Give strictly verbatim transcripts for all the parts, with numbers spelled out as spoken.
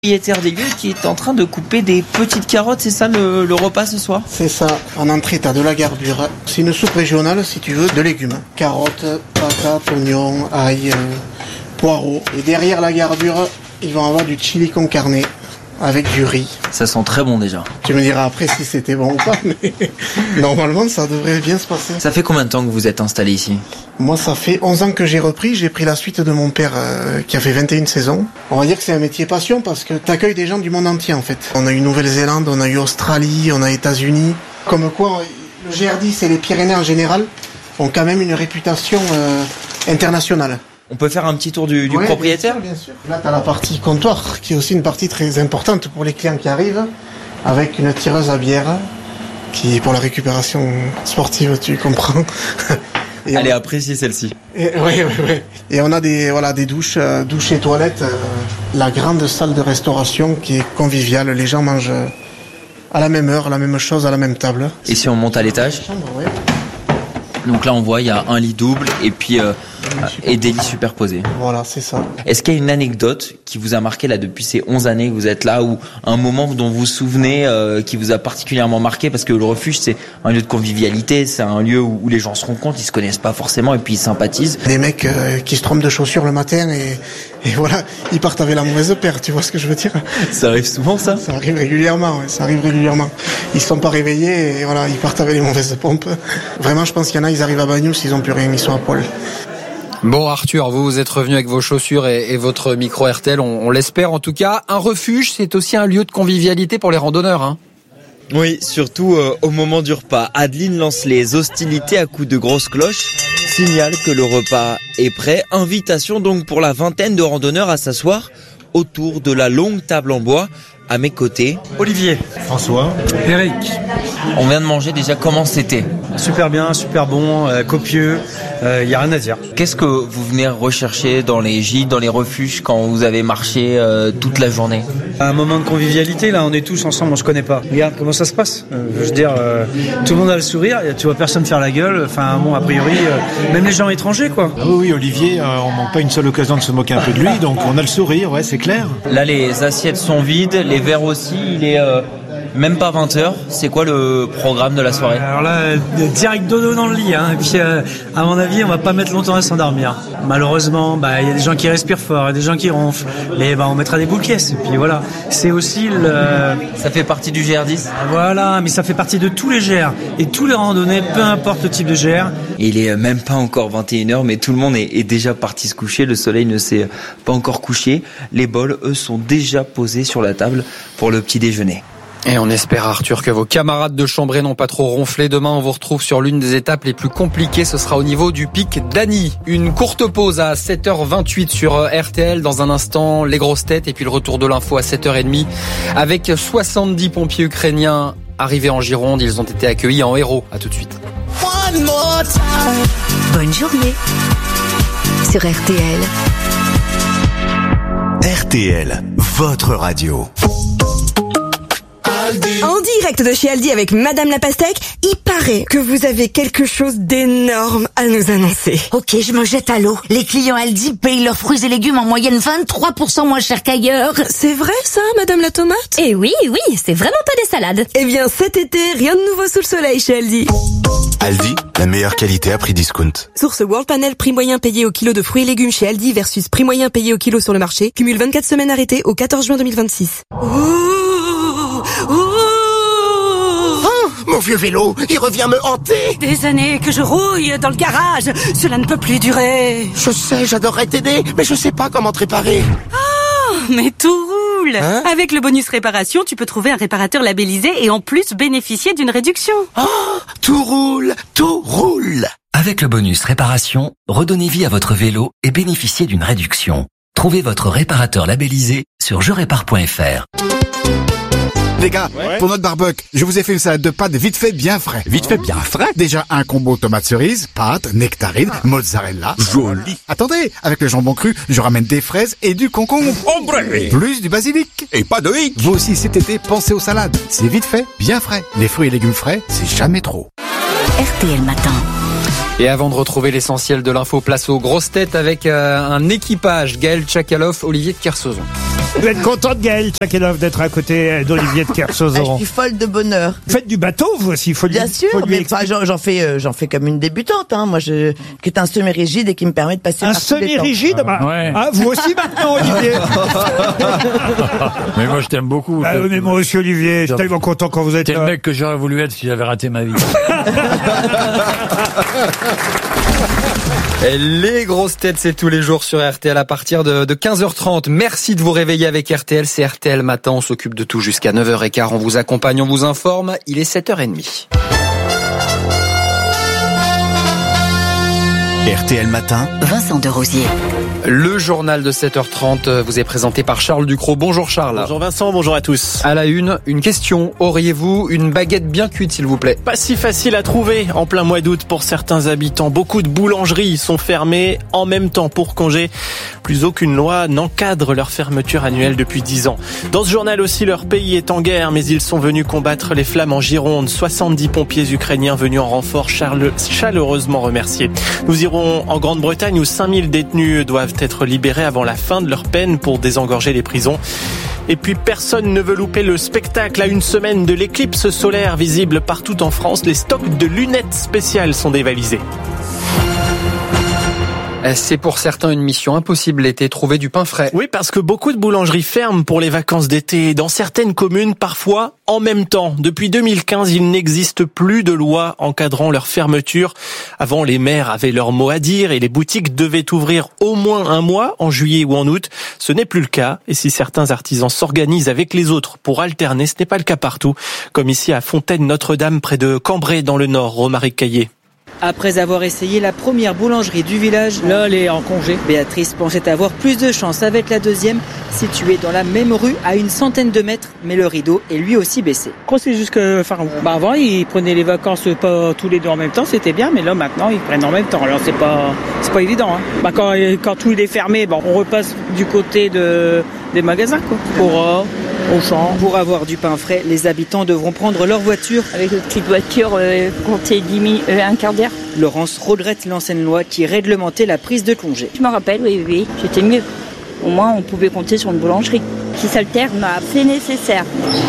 Propriétaire des lieux qui est en train de couper des petites carottes, c'est ça le, le repas ce soir? C'est ça, en entrée t'as de la garbure, c'est une soupe régionale si tu veux, de légumes, carottes, patates, oignons, ail, euh, poireaux, et derrière la garbure, ils vont avoir du chili con carne avec du riz. Ça sent très bon déjà. Tu me diras après si c'était bon ou pas, mais normalement ça devrait bien se passer. Ça fait combien de temps que vous êtes installé ici? Moi ça fait onze ans que j'ai repris, j'ai pris la suite de mon père euh, qui a fait vingt et une saisons. On va dire que c'est un métier passion parce que t'accueilles des gens du monde entier en fait. On a eu Nouvelle-Zélande, on a eu Australie, on a États-Unis. Comme quoi le G R dix et les Pyrénées en général ont quand même une réputation euh, internationale. On peut faire un petit tour du, du ouais, propriétaire? Bien sûr, bien sûr. Là, tu as la partie comptoir, qui est aussi une partie très importante pour les clients qui arrivent, avec une tireuse à bière, qui pour la récupération sportive, tu comprends. Et Allez, on... appréciez celle-ci. Oui, oui, oui. Et on a des, voilà, des douches, euh, douches et toilettes. Euh, la grande salle de restauration qui est conviviale. Les gens mangent à la même heure, la même chose, à la même table. Et si on monte à l'étage? Oui. Donc là, on voit, il y a un lit double et puis euh, et des lits superposés. Voilà, c'est ça. Est-ce qu'il y a une anecdote qui vous a marqué là depuis ces onze années que vous êtes là, ou un moment dont vous vous souvenez euh, qui vous a particulièrement marqué? Parce que le refuge, c'est un lieu de convivialité, c'est un lieu où, où les gens se rencontrent, ils se connaissent pas forcément et puis ils sympathisent. Des mecs euh, qui se trompent de chaussures le matin et, et voilà, ils partent avec la mauvaise paire, tu vois ce que je veux dire? Ça arrive souvent ça? Ça arrive régulièrement, ouais, ça arrive régulièrement. Ils se sont pas réveillés et voilà, ils partent avec les mauvaises pompes. Vraiment, je pense qu'il y en a, ils arrivent à Bagnous, ils ont plus rien, ils sont à poil. Bon Arthur, vous, vous êtes revenu avec vos chaussures et, et votre micro R T L, on, on l'espère en tout cas. Un refuge, c'est aussi un lieu de convivialité pour les randonneurs, hein. Oui, surtout euh, au moment du repas. Adeline lance les hostilités à coups de grosses cloches, signale que le repas est prêt. Invitation donc pour la vingtaine de randonneurs à s'asseoir autour de la longue table en bois. À mes côtés, Olivier, François, Eric. On vient de manger déjà, comment c'était? Super bien, super bon, euh, copieux, il euh, n'y a rien à dire. Qu'est-ce que vous venez rechercher dans les gîtes, dans les refuges quand vous avez marché euh, toute la journée? Un moment de convivialité, là on est tous ensemble, on se connaît pas. Regarde comment ça se passe. Euh, je veux dire, euh, tout le monde a le sourire, tu vois personne faire la gueule, enfin bon, a priori, euh, même les gens étrangers quoi. Ah oui, oui, Olivier, euh, on manque pas une seule occasion de se moquer un peu de lui, donc on a le sourire, ouais, c'est clair. Là les assiettes sont vides, les verres aussi, il est euh, même pas vingt heures. C'est quoi le programme de la soirée? Alors là, euh, direct dodo dans le lit, hein. Et puis euh, à mon avis, on va pas mettre longtemps à s'endormir. Malheureusement, bah il y a des gens qui respirent fort, il y a des gens qui ronflent, mais bah on mettra des boules caisses. Et puis voilà, c'est aussi le. Ça fait partie du G R dix. Voilà, mais ça fait partie de tous les G R et tous les randonnées, peu importe le type de G R. Et il est même pas encore vingt et une heures, mais tout le monde est, est déjà parti se coucher. Le soleil ne s'est pas encore couché. Les bols, eux, sont déjà posés sur la table pour le petit déjeuner. Et on espère, Arthur, que vos camarades de Chambray n'ont pas trop ronflé. Demain, on vous retrouve sur l'une des étapes les plus compliquées. Ce sera au niveau du pic d'Annie. Une courte pause à sept heures vingt-huit sur R T L. Dans un instant, les grosses têtes. Et puis le retour de l'info à sept heures trente. Avec soixante-dix pompiers ukrainiens arrivés en Gironde. Ils ont été accueillis en héros. À tout de suite. Bonne journée sur R T L. R T L, votre radio. En direct de chez Aldi avec Madame la Pastèque, il paraît que vous avez quelque chose d'énorme à nous annoncer. Ok, je me jette à l'eau. Les clients Aldi payent leurs fruits et légumes en moyenne vingt-trois pour cent moins cher qu'ailleurs. C'est vrai ça, Madame la Tomate? Eh oui, oui, c'est vraiment pas des salades. Eh bien cet été, rien de nouveau sous le soleil chez Aldi. Aldi, la meilleure qualité à prix discount. Source World Panel, prix moyen payé au kilo de fruits et légumes chez Aldi versus prix moyen payé au kilo sur le marché. Cumule vingt-quatre semaines arrêtées au quatorze juin deux mille vingt-six. Ouh, ouh. Mon vieux vélo, il revient me hanter. Des années que je rouille dans le garage, cela ne peut plus durer. Je sais, j'adorerais t'aider, mais je sais pas comment te réparer. Oh, mais tout roule. Hein? Avec le bonus réparation, tu peux trouver un réparateur labellisé et en plus bénéficier d'une réduction. Oh, tout roule, tout roule. Avec le bonus réparation, redonnez vie à votre vélo et bénéficiez d'une réduction. Trouvez votre réparateur labellisé sur je répare point f r. Les gars, ouais. Pour notre barbecue, je vous ai fait une salade de pâtes vite fait bien frais. Vite fait bien frais? Déjà un combo tomate cerise, pâtes, nectarines, mozzarella. Joli. Attendez, avec le jambon cru, je ramène des fraises et du concombre. Ombre. Plus du basilic. Et pas de hic. Vous aussi cet été, pensez aux salades. C'est vite fait, bien frais. Les fruits et légumes frais, c'est jamais trop. R T L Matin. Et avant de retrouver l'essentiel de l'info, place aux grosses têtes avec euh, un équipage. Gaël Tchakaloff, Olivier de Kersauzon. Vous êtes contente, Gaëlle Tchakhelov, d'être à côté d'Olivier de Kersauzon? Je suis folle de bonheur. Faites du bateau, vous aussi, il faut lui Bien sûr, faut lui mais enfin, j'en, j'en fais, euh, j'en fais comme une débutante, hein. Moi, je, qui est un semi-rigide et qui me permet de passer un par tous les temps. semi-rigide, bah, Ouais. ah, vous aussi maintenant, Olivier. Mais moi, je t'aime beaucoup. Ah, mais moi aussi, Olivier, je suis tellement content quand vous êtes T'es là. le mec que j'aurais voulu être si j'avais raté ma vie. Et les grosses têtes, c'est tous les jours sur R T L à partir de, de quinze heures trente. Merci de vous réveiller avec R T L. C'est R T L Matin. On s'occupe de tout jusqu'à neuf heures quinze. On vous accompagne, on vous informe. Il est sept heures trente. R T L Matin. Vincent Derosier. Le journal de sept heures trente vous est présenté par Charles Ducrot. Bonjour Charles. Bonjour Vincent, bonjour à tous. À la une, une question. Auriez-vous une baguette bien cuite, s'il vous plaît? Pas si facile à trouver en plein mois d'août pour certains habitants. Beaucoup de boulangeries sont fermées en même temps pour congé. Plus aucune loi n'encadre leur fermeture annuelle depuis dix ans. Dans ce journal aussi, leur pays est en guerre, mais ils sont venus combattre les flammes en Gironde. soixante-dix pompiers ukrainiens venus en renfort chaleureusement remerciés. Nous irons en Grande-Bretagne où cinq mille détenus doivent être libérés avant la fin de leur peine pour désengorger les prisons. Et puis personne ne veut louper le spectacle à une semaine de l'éclipse solaire visible partout en France. Les stocks de lunettes spéciales sont dévalisés. C'est pour certains une mission impossible l'été, trouver du pain frais. Oui, parce que beaucoup de boulangeries ferment pour les vacances d'été. Dans certaines communes, parfois en même temps. Depuis deux mille quinze, il n'existe plus de loi encadrant leur fermeture. Avant, les maires avaient leur mot à dire et les boutiques devaient ouvrir au moins un mois, en juillet ou en août. Ce n'est plus le cas. Et si certains artisans s'organisent avec les autres pour alterner, ce n'est pas le cas partout. Comme ici à Fontaine-Notre-Dame, près de Cambrai, dans le Nord, Romaric Caillé. Après avoir essayé la première boulangerie du village, là elle est en congé. Béatrice pensait avoir plus de chance avec la deuxième, située dans la même rue à une centaine de mètres, mais le rideau est lui aussi baissé. Quoi, c'est jusqu'à fin août. Bah avant ils prenaient les vacances pas tous les deux en même temps, c'était bien, mais là maintenant ils prennent en même temps. Alors c'est pas c'est pas évident. Hein. Bah quand quand tout est fermé, bon on repasse du côté de des magasins quoi. Pour euh, Auchan. Pour avoir du pain frais, les habitants devront prendre leur voiture. Avec une petite voiture, euh, compter dix minutes, euh, un quart d'heure. Laurence regrette l'ancienne loi qui réglementait la prise de congé. Je me rappelle, oui, oui, c'était mieux. Au moins, on pouvait compter sur une boulangerie qui s'alterne, c'est nécessaire.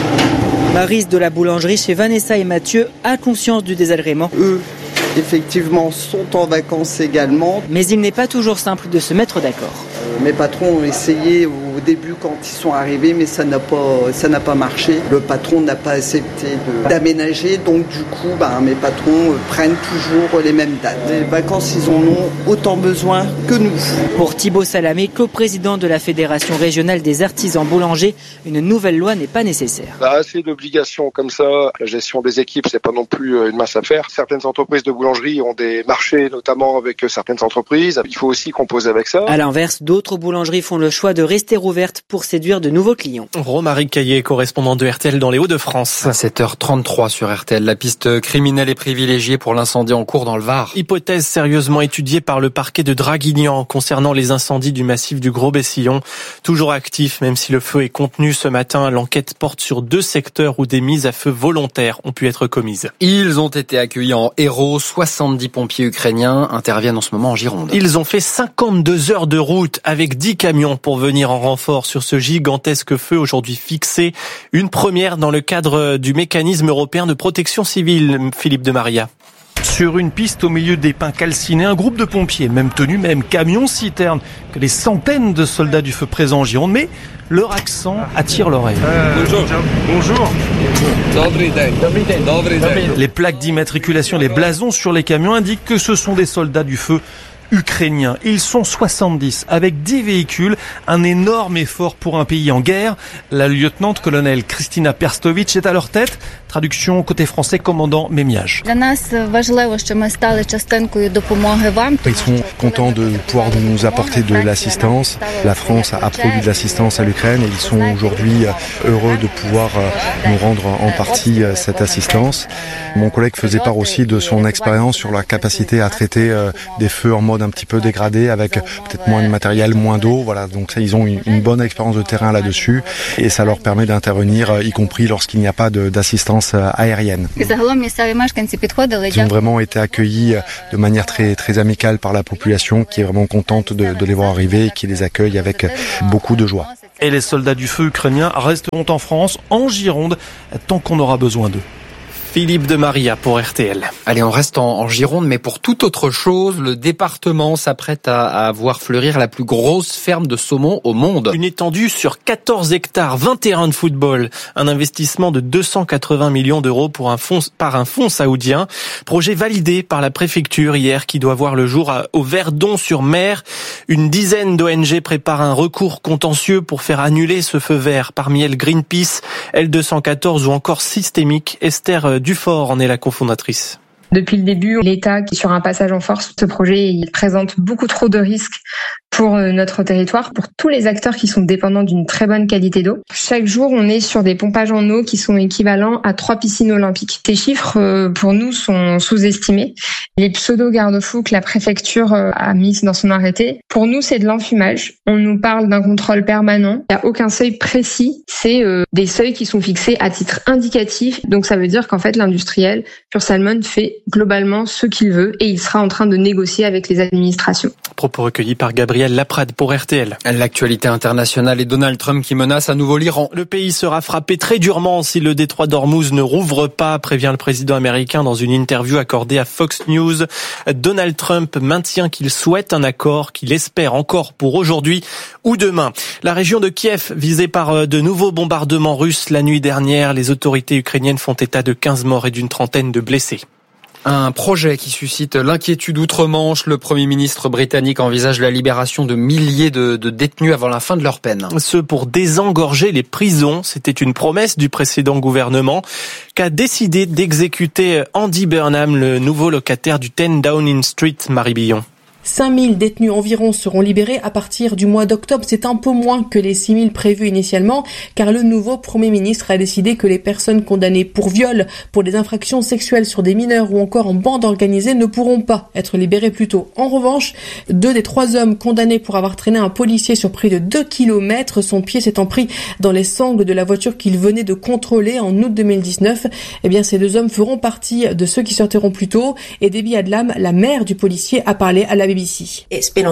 Maryse de la boulangerie chez Vanessa et Mathieu a conscience du désagrément. Eux, effectivement, sont en vacances également. Mais il n'est pas toujours simple de se mettre d'accord. Mes patrons ont essayé au début quand ils sont arrivés, mais ça n'a pas, ça n'a pas marché. Le patron n'a pas accepté de, d'aménager, donc du coup, bah, mes patrons prennent toujours les mêmes dates. Les vacances, ils en ont autant besoin que nous. Pour Thibaut Salamé, co-président de la Fédération régionale des artisans boulangers, une nouvelle loi n'est pas nécessaire. Bah, assez d'obligations comme ça. La gestion des équipes, c'est pas non plus une mince affaire. Certaines entreprises de boulangerie ont des marchés, notamment avec certaines entreprises. Il faut aussi composer avec ça. À l'inverse, d'autres boulangeries font le choix de rester ouvertes pour séduire de nouveaux clients. Romaric Caillé, correspondant de R T L dans les Hauts-de-France. À sept heures trente-trois sur R T L, la piste criminelle est privilégiée pour l'incendie en cours dans le Var. Hypothèse sérieusement étudiée par le parquet de Draguignan concernant les incendies du massif du Gros-Bessillon. Toujours actif, même si le feu est contenu ce matin, l'enquête porte sur deux secteurs où des mises à feu volontaires ont pu être commises. Ils ont été accueillis en héros. soixante-dix pompiers ukrainiens interviennent en ce moment en Gironde. Ils ont fait cinquante-deux heures de route avec dix camions pour venir en renfort sur ce gigantesque feu aujourd'hui fixé. Une première dans le cadre du mécanisme européen de protection civile, Philippe de Maria. Sur une piste au milieu des pins calcinés, un groupe de pompiers, même tenue, même camion citerne, que les centaines de soldats du feu présents en Gironde, mais leur accent attire l'oreille. Euh, bonjour. Bonjour. Les plaques d'immatriculation, les blasons sur les camions indiquent que ce sont des soldats du feu ukrainiens. Ils sont soixante-dix avec dix véhicules, un énorme effort pour un pays en guerre. La lieutenant-colonel Kristina Perstovic est à leur tête. Traduction côté français, commandant Mémiage. Ils sont contents de pouvoir nous apporter de l'assistance. La France a produit de l'assistance à l'Ukraine et ils sont aujourd'hui heureux de pouvoir nous rendre en partie cette assistance. Mon collègue faisait part aussi de son expérience sur la capacité à traiter des feux en mode un petit peu dégradé avec peut-être moins de matériel, moins d'eau. Voilà, donc ça, ils ont une, une bonne expérience de terrain là-dessus et ça leur permet d'intervenir, y compris lorsqu'il n'y a pas de, d'assistance aérienne. Ils ont vraiment été accueillis de manière très très amicale par la population qui est vraiment contente de, de les voir arriver et qui les accueille avec beaucoup de joie. et les soldats du feu ukrainiens resteront en France, en Gironde, tant qu'on aura besoin d'eux. Philippe de Maria pour R T L. Allez, on reste en, en Gironde, mais pour toute autre chose, le département s'apprête à, à voir fleurir la plus grosse ferme de saumon au monde. Une étendue sur quatorze hectares, vingt terrains de football, un investissement de deux cent quatre-vingts millions d'euros pour un fonds, par un fonds saoudien. Projet validé par la préfecture hier qui doit voir le jour à, au Verdon-sur-Mer. Une dizaine d'O N G préparent un recours contentieux pour faire annuler ce feu vert. Parmi elles Greenpeace, L deux cent quatorze ou encore Systémique. Esther Dufort en est la cofondatrice. Depuis le début, l'État qui est sur un passage en force. Ce projet, il présente beaucoup trop de risques pour notre territoire, pour tous les acteurs qui sont dépendants d'une très bonne qualité d'eau. Chaque jour, on est sur des pompages en eau qui sont équivalents à trois piscines olympiques. Ces chiffres, pour nous, sont sous-estimés. Les pseudo-garde-fous que la préfecture a mis dans son arrêté, pour nous, c'est de l'enfumage. On nous parle d'un contrôle permanent. Il n'y a aucun seuil précis. C'est euh, des seuils qui sont fixés à titre indicatif. Donc, ça veut dire qu'en fait, l'industriel, Pure Salmon, fait globalement ce qu'il veut et il sera en train de négocier avec les administrations. Propos recueillis par Gabriel Laprade pour R T L. L'actualité internationale et Donald Trump qui menace à nouveau l'Iran. Le pays sera frappé très durement si le détroit d'Ormuz ne rouvre pas, prévient le président américain dans une interview accordée à Fox News. Donald Trump maintient qu'il souhaite un accord, qu'il espère encore pour aujourd'hui ou demain. La région de Kiev visée par de nouveaux bombardements russes la nuit dernière. Les autorités ukrainiennes font état de quinze morts et d'une trentaine de blessés. Un projet qui suscite l'inquiétude outre-Manche. Le Premier ministre britannique envisage la libération de milliers de, de détenus avant la fin de leur peine. Ce pour désengorger les prisons. C'était une promesse du précédent gouvernement qu'a décidé d'exécuter Andy Burnham, le nouveau locataire du dix Downing Street, Marie Billon. cinq mille détenus environ seront libérés à partir du mois d'octobre. C'est un peu moins que les six mille prévus initialement, car le nouveau Premier ministre a décidé que les personnes condamnées pour viol, pour des infractions sexuelles sur des mineurs ou encore en bande organisée ne pourront pas être libérés plus tôt. En revanche, deux des trois hommes condamnés pour avoir traîné un policier sur près de deux kilomètres, son pied s'étant pris dans les sangles de la voiture qu'il venait de contrôler en août deux mille dix-neuf, eh bien ces deux hommes feront partie de ceux qui sortiront plus tôt. Et Debbie Adlam, la mère du policier, a parlé à la B B C.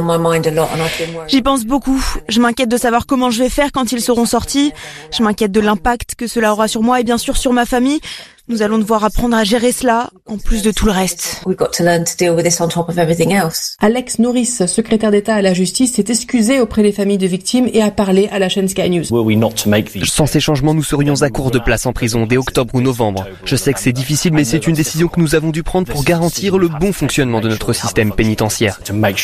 J'y pense beaucoup. Je m'inquiète de savoir comment je vais faire quand ils seront sortis. Je m'inquiète de l'impact que cela aura sur moi et bien sûr sur ma famille. Nous allons devoir apprendre à gérer cela, en plus de tout le reste. Alex Norris, secrétaire d'État à la justice, s'est excusé auprès des familles de victimes et a parlé à la chaîne Sky News. Sans ces changements, nous serions à court de place en prison dès octobre ou novembre. Je sais que c'est difficile, mais c'est une décision que nous avons dû prendre pour garantir le bon fonctionnement de notre système pénitentiaire.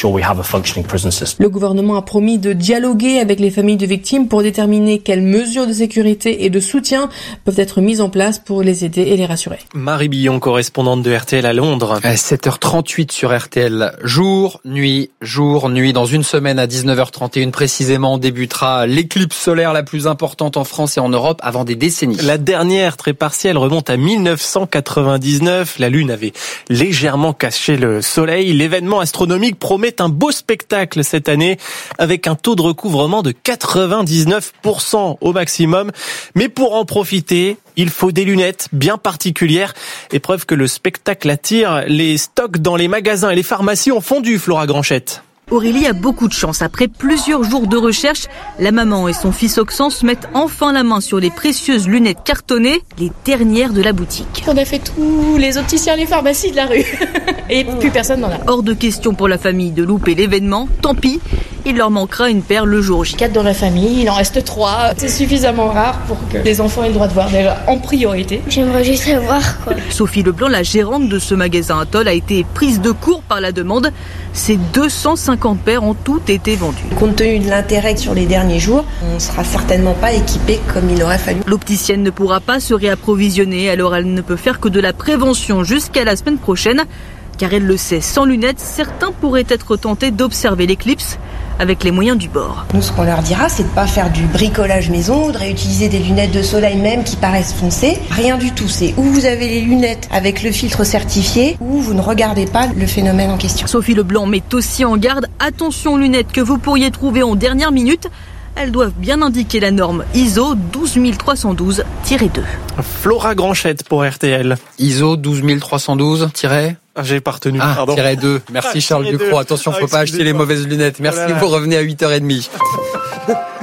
Le gouvernement a promis de dialoguer avec les familles de victimes pour déterminer quelles mesures de sécurité et de soutien peuvent être mises en place pour les aider et les rassurer. Marie Billon, correspondante de R T L à Londres. À sept heures trente-huit sur R T L. Jour, nuit, jour, nuit. Dans une semaine à dix-neuf heures trente et une précisément débutera l'éclipse solaire la plus importante en France et en Europe avant des décennies. La dernière, très partielle, remonte à mille neuf cent quatre-vingt-dix-neuf. La Lune avait légèrement caché le soleil. L'événement astronomique promet un beau spectacle cette année avec un taux de recouvrement de quatre-vingt-dix-neuf pour cent au maximum. Mais pour en profiter, il faut des lunettes bien particulières. Et preuve que le spectacle attire, les stocks dans les magasins et les pharmacies ont fondu, Flora Granchette. Aurélie a beaucoup de chance. Après plusieurs jours de recherche, la maman et son fils Oxens mettent enfin la main sur les précieuses lunettes cartonnées, les dernières de la boutique. On a fait tous les opticiens, les pharmacies de la rue. Et plus personne n'en a. Hors de question pour la famille de louper l'événement. Tant pis, il leur manquera une paire le jour J. Quatre dans la famille, il en reste trois. C'est suffisamment rare pour que les enfants aient le droit de voir déjà en priorité. J'aimerais juste savoir quoi. Sophie Leblanc, la gérante de ce magasin Atoll, a été prise de court par la demande. Ces deux cent cinquante paires ont toutes été vendues. Compte tenu de l'intérêt sur les derniers jours, on ne sera certainement pas équipé comme il aurait fallu. L'opticienne ne pourra pas se réapprovisionner, alors elle ne peut faire que de la prévention jusqu'à la semaine prochaine. Car elle le sait, sans lunettes, certains pourraient être tentés d'observer l'éclipse avec les moyens du bord. Nous, ce qu'on leur dira, c'est de ne pas faire du bricolage maison, de réutiliser des lunettes de soleil même qui paraissent foncées. Rien du tout. C'est où vous avez les lunettes avec le filtre certifié ou vous ne regardez pas le phénomène en question. Sophie Leblanc met aussi en garde. Attention aux lunettes que vous pourriez trouver en dernière minute. Elles doivent bien indiquer la norme I S O douze mille trois cent douze tiret deux. Flora Granchette pour R T L. I S O douze mille trois cent douze tiret Ah, j'ai pas retenu, ah, pardon. tiret deux. Merci Charles ah, Ducrot. Attention, faut ah, pas acheter les mauvaises lunettes. Merci, voilà. Vous revenez à huit heures trente.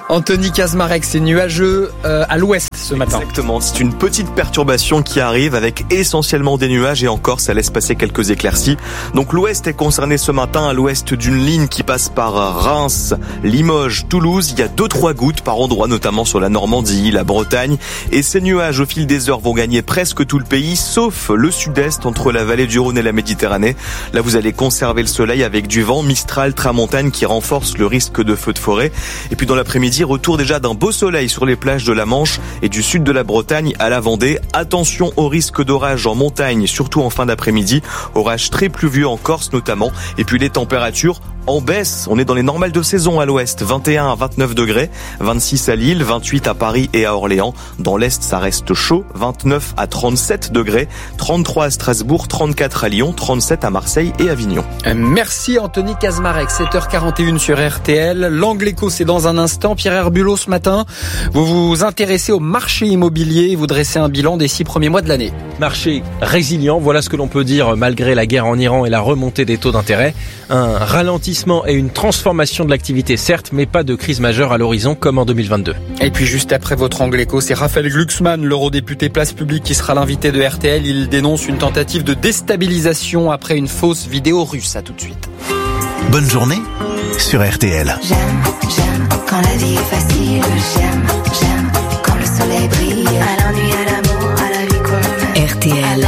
Anthony Kazmarek, c'est nuageux euh, à l'ouest ce matin. Exactement, c'est une petite perturbation qui arrive avec essentiellement des nuages et encore ça laisse passer quelques éclaircies. Donc l'ouest est concerné ce matin à l'ouest d'une ligne qui passe par Reims, Limoges, Toulouse. Il y a deux trois gouttes par endroit, notamment sur la Normandie, la Bretagne. Et ces nuages au fil des heures vont gagner presque tout le pays, sauf le sud-est entre la vallée du Rhône et la Méditerranée. Là vous allez conserver le soleil avec du vent, Mistral, Tramontane qui renforce le risque de feux de forêt. Et puis dans l'après-midi, retour déjà d'un beau soleil sur les plages de la Manche et du sud de la Bretagne à la Vendée. Attention au risque d'orage en montagne, surtout en fin d'après-midi. Orage très pluvieux en Corse notamment. Et puis les températures en baisse. On est dans les normales de saison à l'ouest. vingt et un à vingt-neuf degrés. vingt-six à Lille, vingt-huit à Paris et à Orléans. Dans l'est, ça reste chaud. vingt-neuf à trente-sept degrés. trente-trois à Strasbourg, trente-quatre à Lyon, trente-sept à Marseille et Avignon. Merci Anthony Kazmarek. sept heures quarante et une sur R T L. L'Angle Éco, c'est dans un instant. Pierre Herbulot, ce matin, vous vous intéressez au marché immobilier et vous dressez un bilan des six premiers mois de l'année. Marché résilient, voilà ce que l'on peut dire malgré la guerre en Iran et la remontée des taux d'intérêt. Un ralentissement et une transformation de l'activité, certes, mais pas de crise majeure à l'horizon comme en deux mille vingt-deux. Et puis juste après votre Angle Éco, c'est Raphaël Glucksmann, l'eurodéputé Place Publique, qui sera l'invité de R T L. Il dénonce une tentative de déstabilisation après une fausse vidéo russe. À tout de suite. Bonne journée sur R T L. J'aime, j'aime quand la vie est facile. J'aime, j'aime quand le soleil brille. À l'ennui, à l'amour, à la vie qu'on mène. R T L,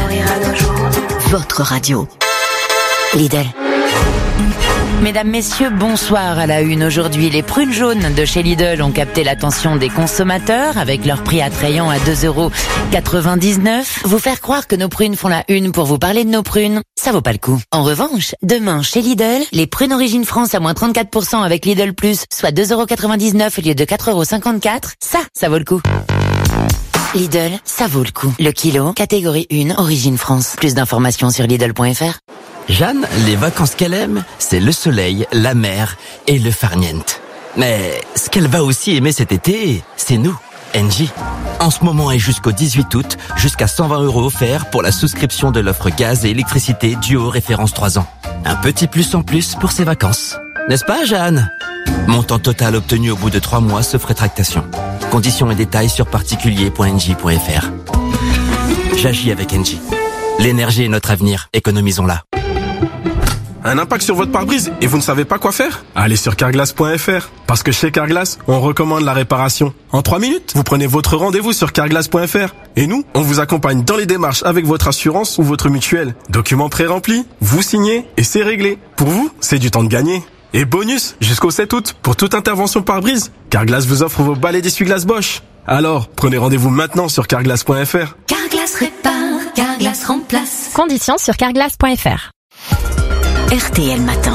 votre radio. Lidl. Mesdames, messieurs, bonsoir. À la une aujourd'hui, les prunes jaunes de chez Lidl ont capté l'attention des consommateurs avec leur prix attrayant à deux euros quatre-vingt-dix-neuf. Vous faire croire que nos prunes font la une pour vous parler de nos prunes, ça vaut pas le coup. En revanche, demain chez Lidl, les prunes Origine France à moins trente-quatre pour cent avec Lidl Plus, soit deux euros quatre-vingt-dix-neuf au lieu de quatre euros cinquante-quatre, ça, ça vaut le coup. Lidl, ça vaut le coup. Le kilo, catégorie un, Origine France. Plus d'informations sur Lidl point F R. Jeanne, les vacances qu'elle aime, c'est le soleil, la mer et le farniente. Mais ce qu'elle va aussi aimer cet été, c'est nous, Engie. En ce moment et jusqu'au dix-huit août, jusqu'à cent vingt euros offerts pour la souscription de l'offre gaz et électricité duo référence trois ans. Un petit plus en plus pour ses vacances. N'est-ce pas, Jeanne? Montant total obtenu au bout de trois mois sauf rétractation. Conditions et détails sur particulier point engie point F R. J'agis avec Engie. L'énergie est notre avenir, économisons-la. Un impact sur votre pare-brise et vous ne savez pas quoi faire? Allez sur carglass point F R. Parce que chez Carglass, on recommande la réparation. En trois minutes, vous prenez votre rendez-vous sur carglass point F R. Et nous, on vous accompagne dans les démarches avec votre assurance ou votre mutuelle. Documents pré-remplis, vous signez et c'est réglé. Pour vous, c'est du temps de gagner. Et bonus, jusqu'au sept août, pour toute intervention pare-brise, Carglass vous offre vos balais d'essuie-glace Bosch. Alors, prenez rendez-vous maintenant sur carglass point F R. Carglass répare, Carglass remplace. Conditions sur carglass point F R. R T L Matin.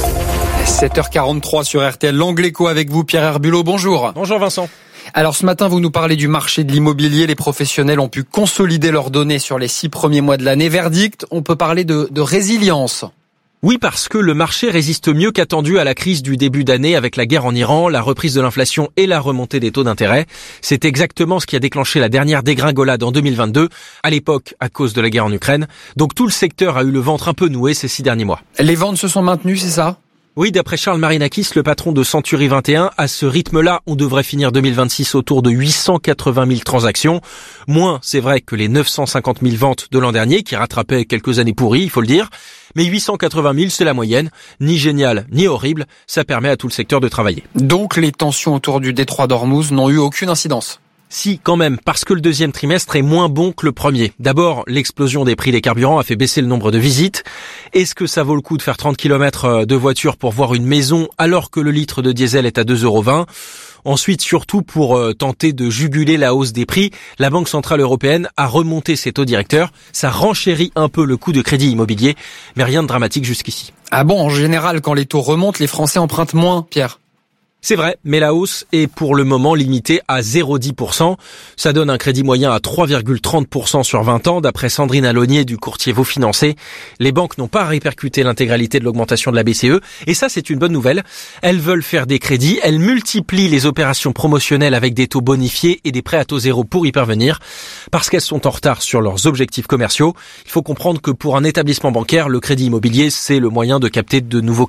sept heures quarante-trois sur R T L, l'Angle Éco avec vous, Pierre Herbulot. Bonjour. Bonjour Vincent. Alors ce matin, vous nous parlez du marché de l'immobilier. Les professionnels ont pu consolider leurs données sur les six premiers mois de l'année. Verdict, on peut parler de, de résilience. Oui, parce que le marché résiste mieux qu'attendu à la crise du début d'année avec la guerre en Iran, la reprise de l'inflation et la remontée des taux d'intérêt. C'est exactement ce qui a déclenché la dernière dégringolade en deux mille vingt-deux, à l'époque à cause de la guerre en Ukraine. Donc tout le secteur a eu le ventre un peu noué ces six derniers mois. Les ventes se sont maintenues, c'est ça ? Oui, d'après Charles Marinakis, le patron de Century vingt et un, à ce rythme-là, on devrait finir deux mille vingt-six autour de huit cent quatre-vingt mille transactions. Moins, c'est vrai, que les neuf cent cinquante mille ventes de l'an dernier, qui rattrapaient quelques années pourries, il faut le dire. Mais huit cent quatre-vingt mille, c'est la moyenne. Ni génial, ni horrible. Ça permet à tout le secteur de travailler. Donc, les tensions autour du détroit d'Ormuz n'ont eu aucune incidence? Si, quand même, parce que le deuxième trimestre est moins bon que le premier. D'abord, l'explosion des prix des carburants a fait baisser le nombre de visites. Est-ce que ça vaut le coup de faire trente kilomètres de voiture pour voir une maison alors que le litre de diesel est à deux euros vingt ? Ensuite, surtout pour euh, tenter de juguler la hausse des prix, la Banque Centrale Européenne a remonté ses taux directeurs. Ça renchérit un peu le coût de crédit immobilier, mais rien de dramatique jusqu'ici. Ah bon, en général, quand les taux remontent, les Français empruntent moins, Pierre ? C'est vrai, mais la hausse est pour le moment limitée à zéro virgule dix pour cent. Ça donne un crédit moyen à trois virgule trente pour cent sur vingt ans, d'après Sandrine Alonier du courtier Vaux Financé. Les banques n'ont pas répercuté l'intégralité de l'augmentation de la B C E, et ça c'est une bonne nouvelle. Elles veulent faire des crédits, elles multiplient les opérations promotionnelles avec des taux bonifiés et des prêts à taux zéro pour y parvenir. Parce qu'elles sont en retard sur leurs objectifs commerciaux, il faut comprendre que pour un établissement bancaire, le crédit immobilier, c'est le moyen de capter de nouveaux clients.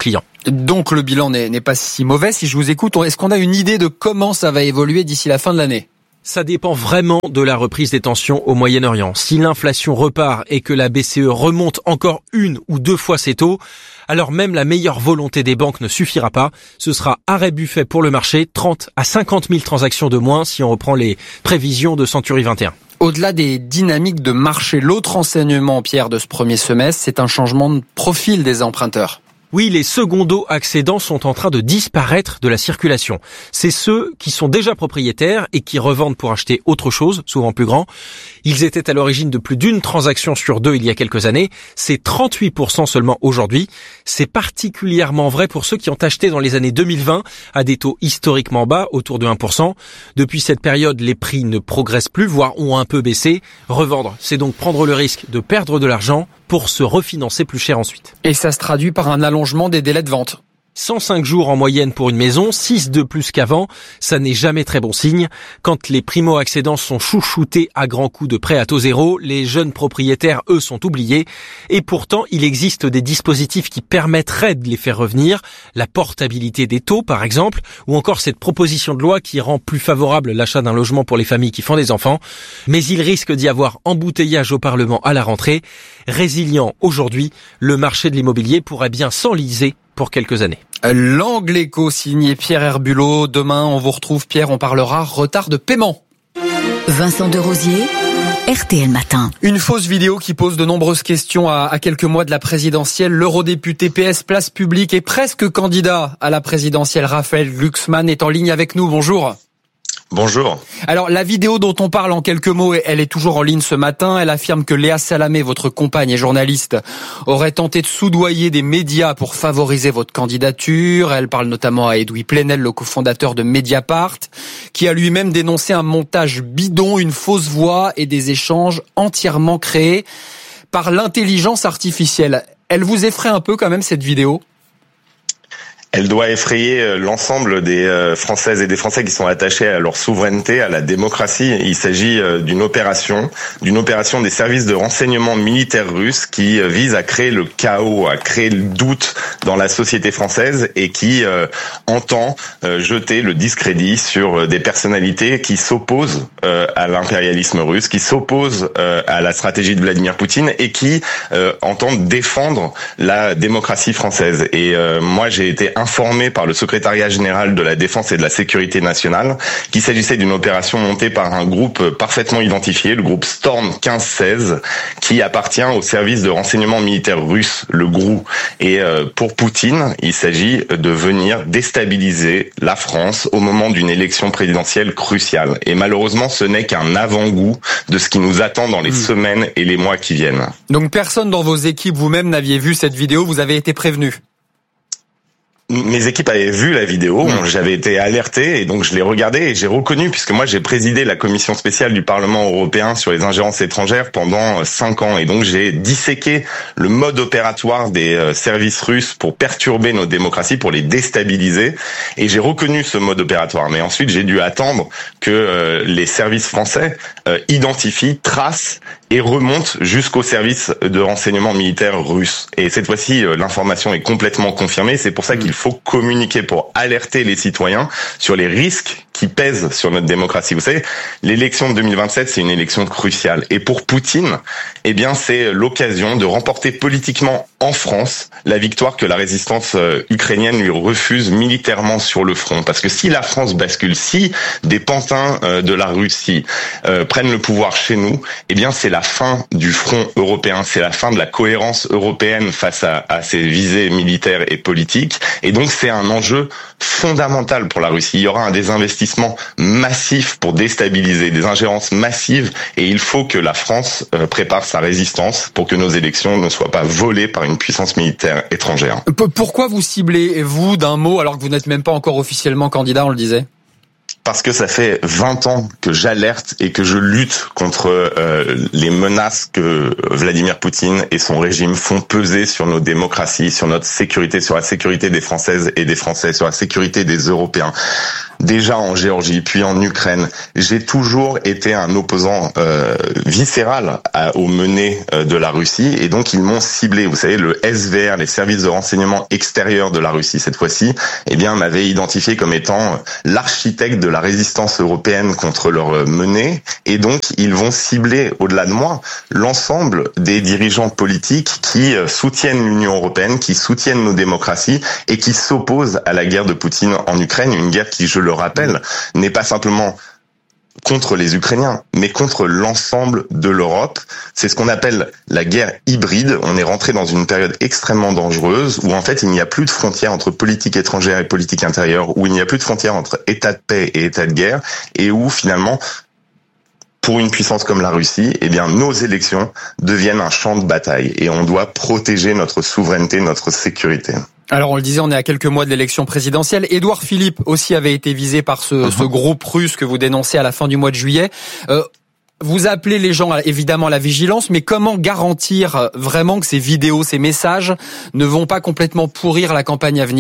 Donc le bilan n'est, n'est pas si mauvais. Si je vous écoute, est-ce qu'on a une idée de comment ça va évoluer d'ici la fin de l'année ? Ça dépend vraiment de la reprise des tensions au Moyen-Orient. Si l'inflation repart et que la B C E remonte encore une ou deux fois ses taux, alors même la meilleure volonté des banques ne suffira pas. Ce sera arrêt buffet pour le marché, trente à cinquante mille transactions de moins si on reprend les prévisions de Century vingt et un. Au-delà des dynamiques de marché, l'autre enseignement, Pierre, de ce premier semestre, c'est un changement de profil des emprunteurs. Oui, les secondo-accédants sont en train de disparaître de la circulation. C'est ceux qui sont déjà propriétaires et qui revendent pour acheter autre chose, souvent plus grand. Ils étaient à l'origine de plus d'une transaction sur deux il y a quelques années. C'est trente-huit pour cent seulement aujourd'hui. C'est particulièrement vrai pour ceux qui ont acheté dans les années deux mille vingt à des taux historiquement bas, autour de un pour cent. Depuis cette période, les prix ne progressent plus, voire ont un peu baissé. Revendre, c'est donc prendre le risque de perdre de l'argent pour se refinancer plus cher ensuite. Et ça se traduit par un allongement des délais de vente. cent cinq jours en moyenne pour une maison, six de plus qu'avant, ça n'est jamais très bon signe. Quand les primo-accédants sont chouchoutés à grands coups de prêt à taux zéro, les jeunes propriétaires, eux, sont oubliés. Et pourtant, il existe des dispositifs qui permettraient de les faire revenir. La portabilité des taux, par exemple, ou encore cette proposition de loi qui rend plus favorable l'achat d'un logement pour les familles qui font des enfants. Mais il risque d'y avoir embouteillage au Parlement à la rentrée. Résilient aujourd'hui, le marché de l'immobilier pourrait bien s'enliser pour quelques années. L'Angle Écho signé Pierre Herbulot. Demain, on vous retrouve, Pierre, on parlera retard de paiement. Vincent Derosier, R T L Matin. Une fausse vidéo qui pose de nombreuses questions à, à quelques mois de la présidentielle. L'eurodéputé P S Place Publique et presque candidat à la présidentielle, Raphaël Glucksmann, est en ligne avec nous. Bonjour. Bonjour. Alors, la vidéo dont on parle en quelques mots, elle est toujours en ligne ce matin. Elle affirme que Léa Salamé, votre compagne et journaliste, aurait tenté de soudoyer des médias pour favoriser votre candidature. Elle parle notamment à Edoui Plenel, le cofondateur de Mediapart, qui a lui-même dénoncé un montage bidon, une fausse voix et des échanges entièrement créés par l'intelligence artificielle. Elle vous effraie un peu quand même, cette vidéo ? Elle doit effrayer l'ensemble des Françaises et des Français qui sont attachés à leur souveraineté, à la démocratie. Il s'agit d'une opération, d'une opération des services de renseignement militaires russes qui vise à créer le chaos, à créer le doute dans la société française et qui euh, entend euh, jeter le discrédit sur des personnalités qui s'opposent euh, à l'impérialisme russe, qui s'opposent euh, à la stratégie de Vladimir Poutine et qui euh, entendent défendre la démocratie française. Et euh, moi, j'ai été informé par le secrétariat général de la Défense et de la Sécurité nationale qu'il s'agissait d'une opération montée par un groupe parfaitement identifié, le groupe Storm quinze seize, qui appartient au service de renseignement militaire russe, le G R U. Et euh, pour Poutine, il s'agit de venir déstabiliser la France au moment d'une élection présidentielle cruciale. Et malheureusement, ce n'est qu'un avant-goût de ce qui nous attend dans les mmh. semaines et les mois qui viennent. Donc personne dans vos équipes, vous-même, n'aviez vu cette vidéo, vous avez été prévenu ? Mes équipes avaient vu la vidéo, mmh. j'avais été alerté et donc je l'ai regardée et j'ai reconnu, puisque moi j'ai présidé la commission spéciale du Parlement européen sur les ingérences étrangères pendant cinq ans et donc j'ai disséqué le mode opératoire des services russes pour perturber nos démocraties, pour les déstabiliser, et j'ai reconnu ce mode opératoire. Mais ensuite j'ai dû attendre que euh, les services français euh, identifient, tracent et remontent jusqu'aux services de renseignement militaire russes. Et cette fois-ci, euh, l'information est complètement confirmée, c'est pour ça qu'il Il faut communiquer pour alerter les citoyens sur les risques qui pèsent sur notre démocratie. Vous savez, l'élection de deux mille vingt-sept, c'est une élection cruciale. Et pour Poutine, eh bien, c'est l'occasion de remporter politiquement en France la victoire que la résistance ukrainienne lui refuse militairement sur le front. Parce que si la France bascule, si des pantins de la Russie euh, prennent le pouvoir chez nous, eh bien, c'est la fin du front européen, c'est la fin de la cohérence européenne face à, à ses visées militaires et politiques. Et donc, c'est un enjeu fondamental pour la Russie. Il y aura un désinvestissement massif pour déstabiliser, des ingérences massives, et il faut que la France euh, prépare sa résistance pour que nos élections ne soient pas volées par une puissance militaire étrangère. Pourquoi vous ciblez, vous, d'un mot, alors que vous n'êtes même pas encore officiellement candidat, on le disait ? Parce que ça fait vingt ans que j'alerte et que je lutte contre euh, les menaces que Vladimir Poutine et son régime font peser sur nos démocraties, sur notre sécurité, sur la sécurité des Françaises et des Français, sur la sécurité des Européens. déjà en Géorgie, puis en Ukraine. J'ai toujours été un opposant euh, viscéral à, aux menées euh, de la Russie, et donc ils m'ont ciblé. Vous savez, le S V R, les services de renseignement extérieurs de la Russie, cette fois-ci, eh bien, m'avait identifié comme étant l'architecte de la résistance européenne contre leur menée, et donc ils vont cibler, au-delà de moi, l'ensemble des dirigeants politiques qui soutiennent l'Union européenne, qui soutiennent nos démocraties et qui s'opposent à la guerre de Poutine en Ukraine, une guerre qui, je le rappelle, n'est pas simplement contre les Ukrainiens, mais contre l'ensemble de l'Europe. C'est ce qu'on appelle la guerre hybride. On est rentré dans une période extrêmement dangereuse où en fait il n'y a plus de frontières entre politique étrangère et politique intérieure, où il n'y a plus de frontières entre état de paix et état de guerre, et où finalement, pour une puissance comme la Russie, eh bien, nos élections deviennent un champ de bataille et on doit protéger notre souveraineté, notre sécurité. Alors on le disait, on est à quelques mois de l'élection présidentielle. Édouard Philippe aussi avait été visé par ce, uh-huh. ce groupe russe que vous dénoncez à la fin du mois de juillet. Euh, vous appelez les gens évidemment à la vigilance, mais comment garantir vraiment que ces vidéos, ces messages ne vont pas complètement pourrir la campagne à venir ?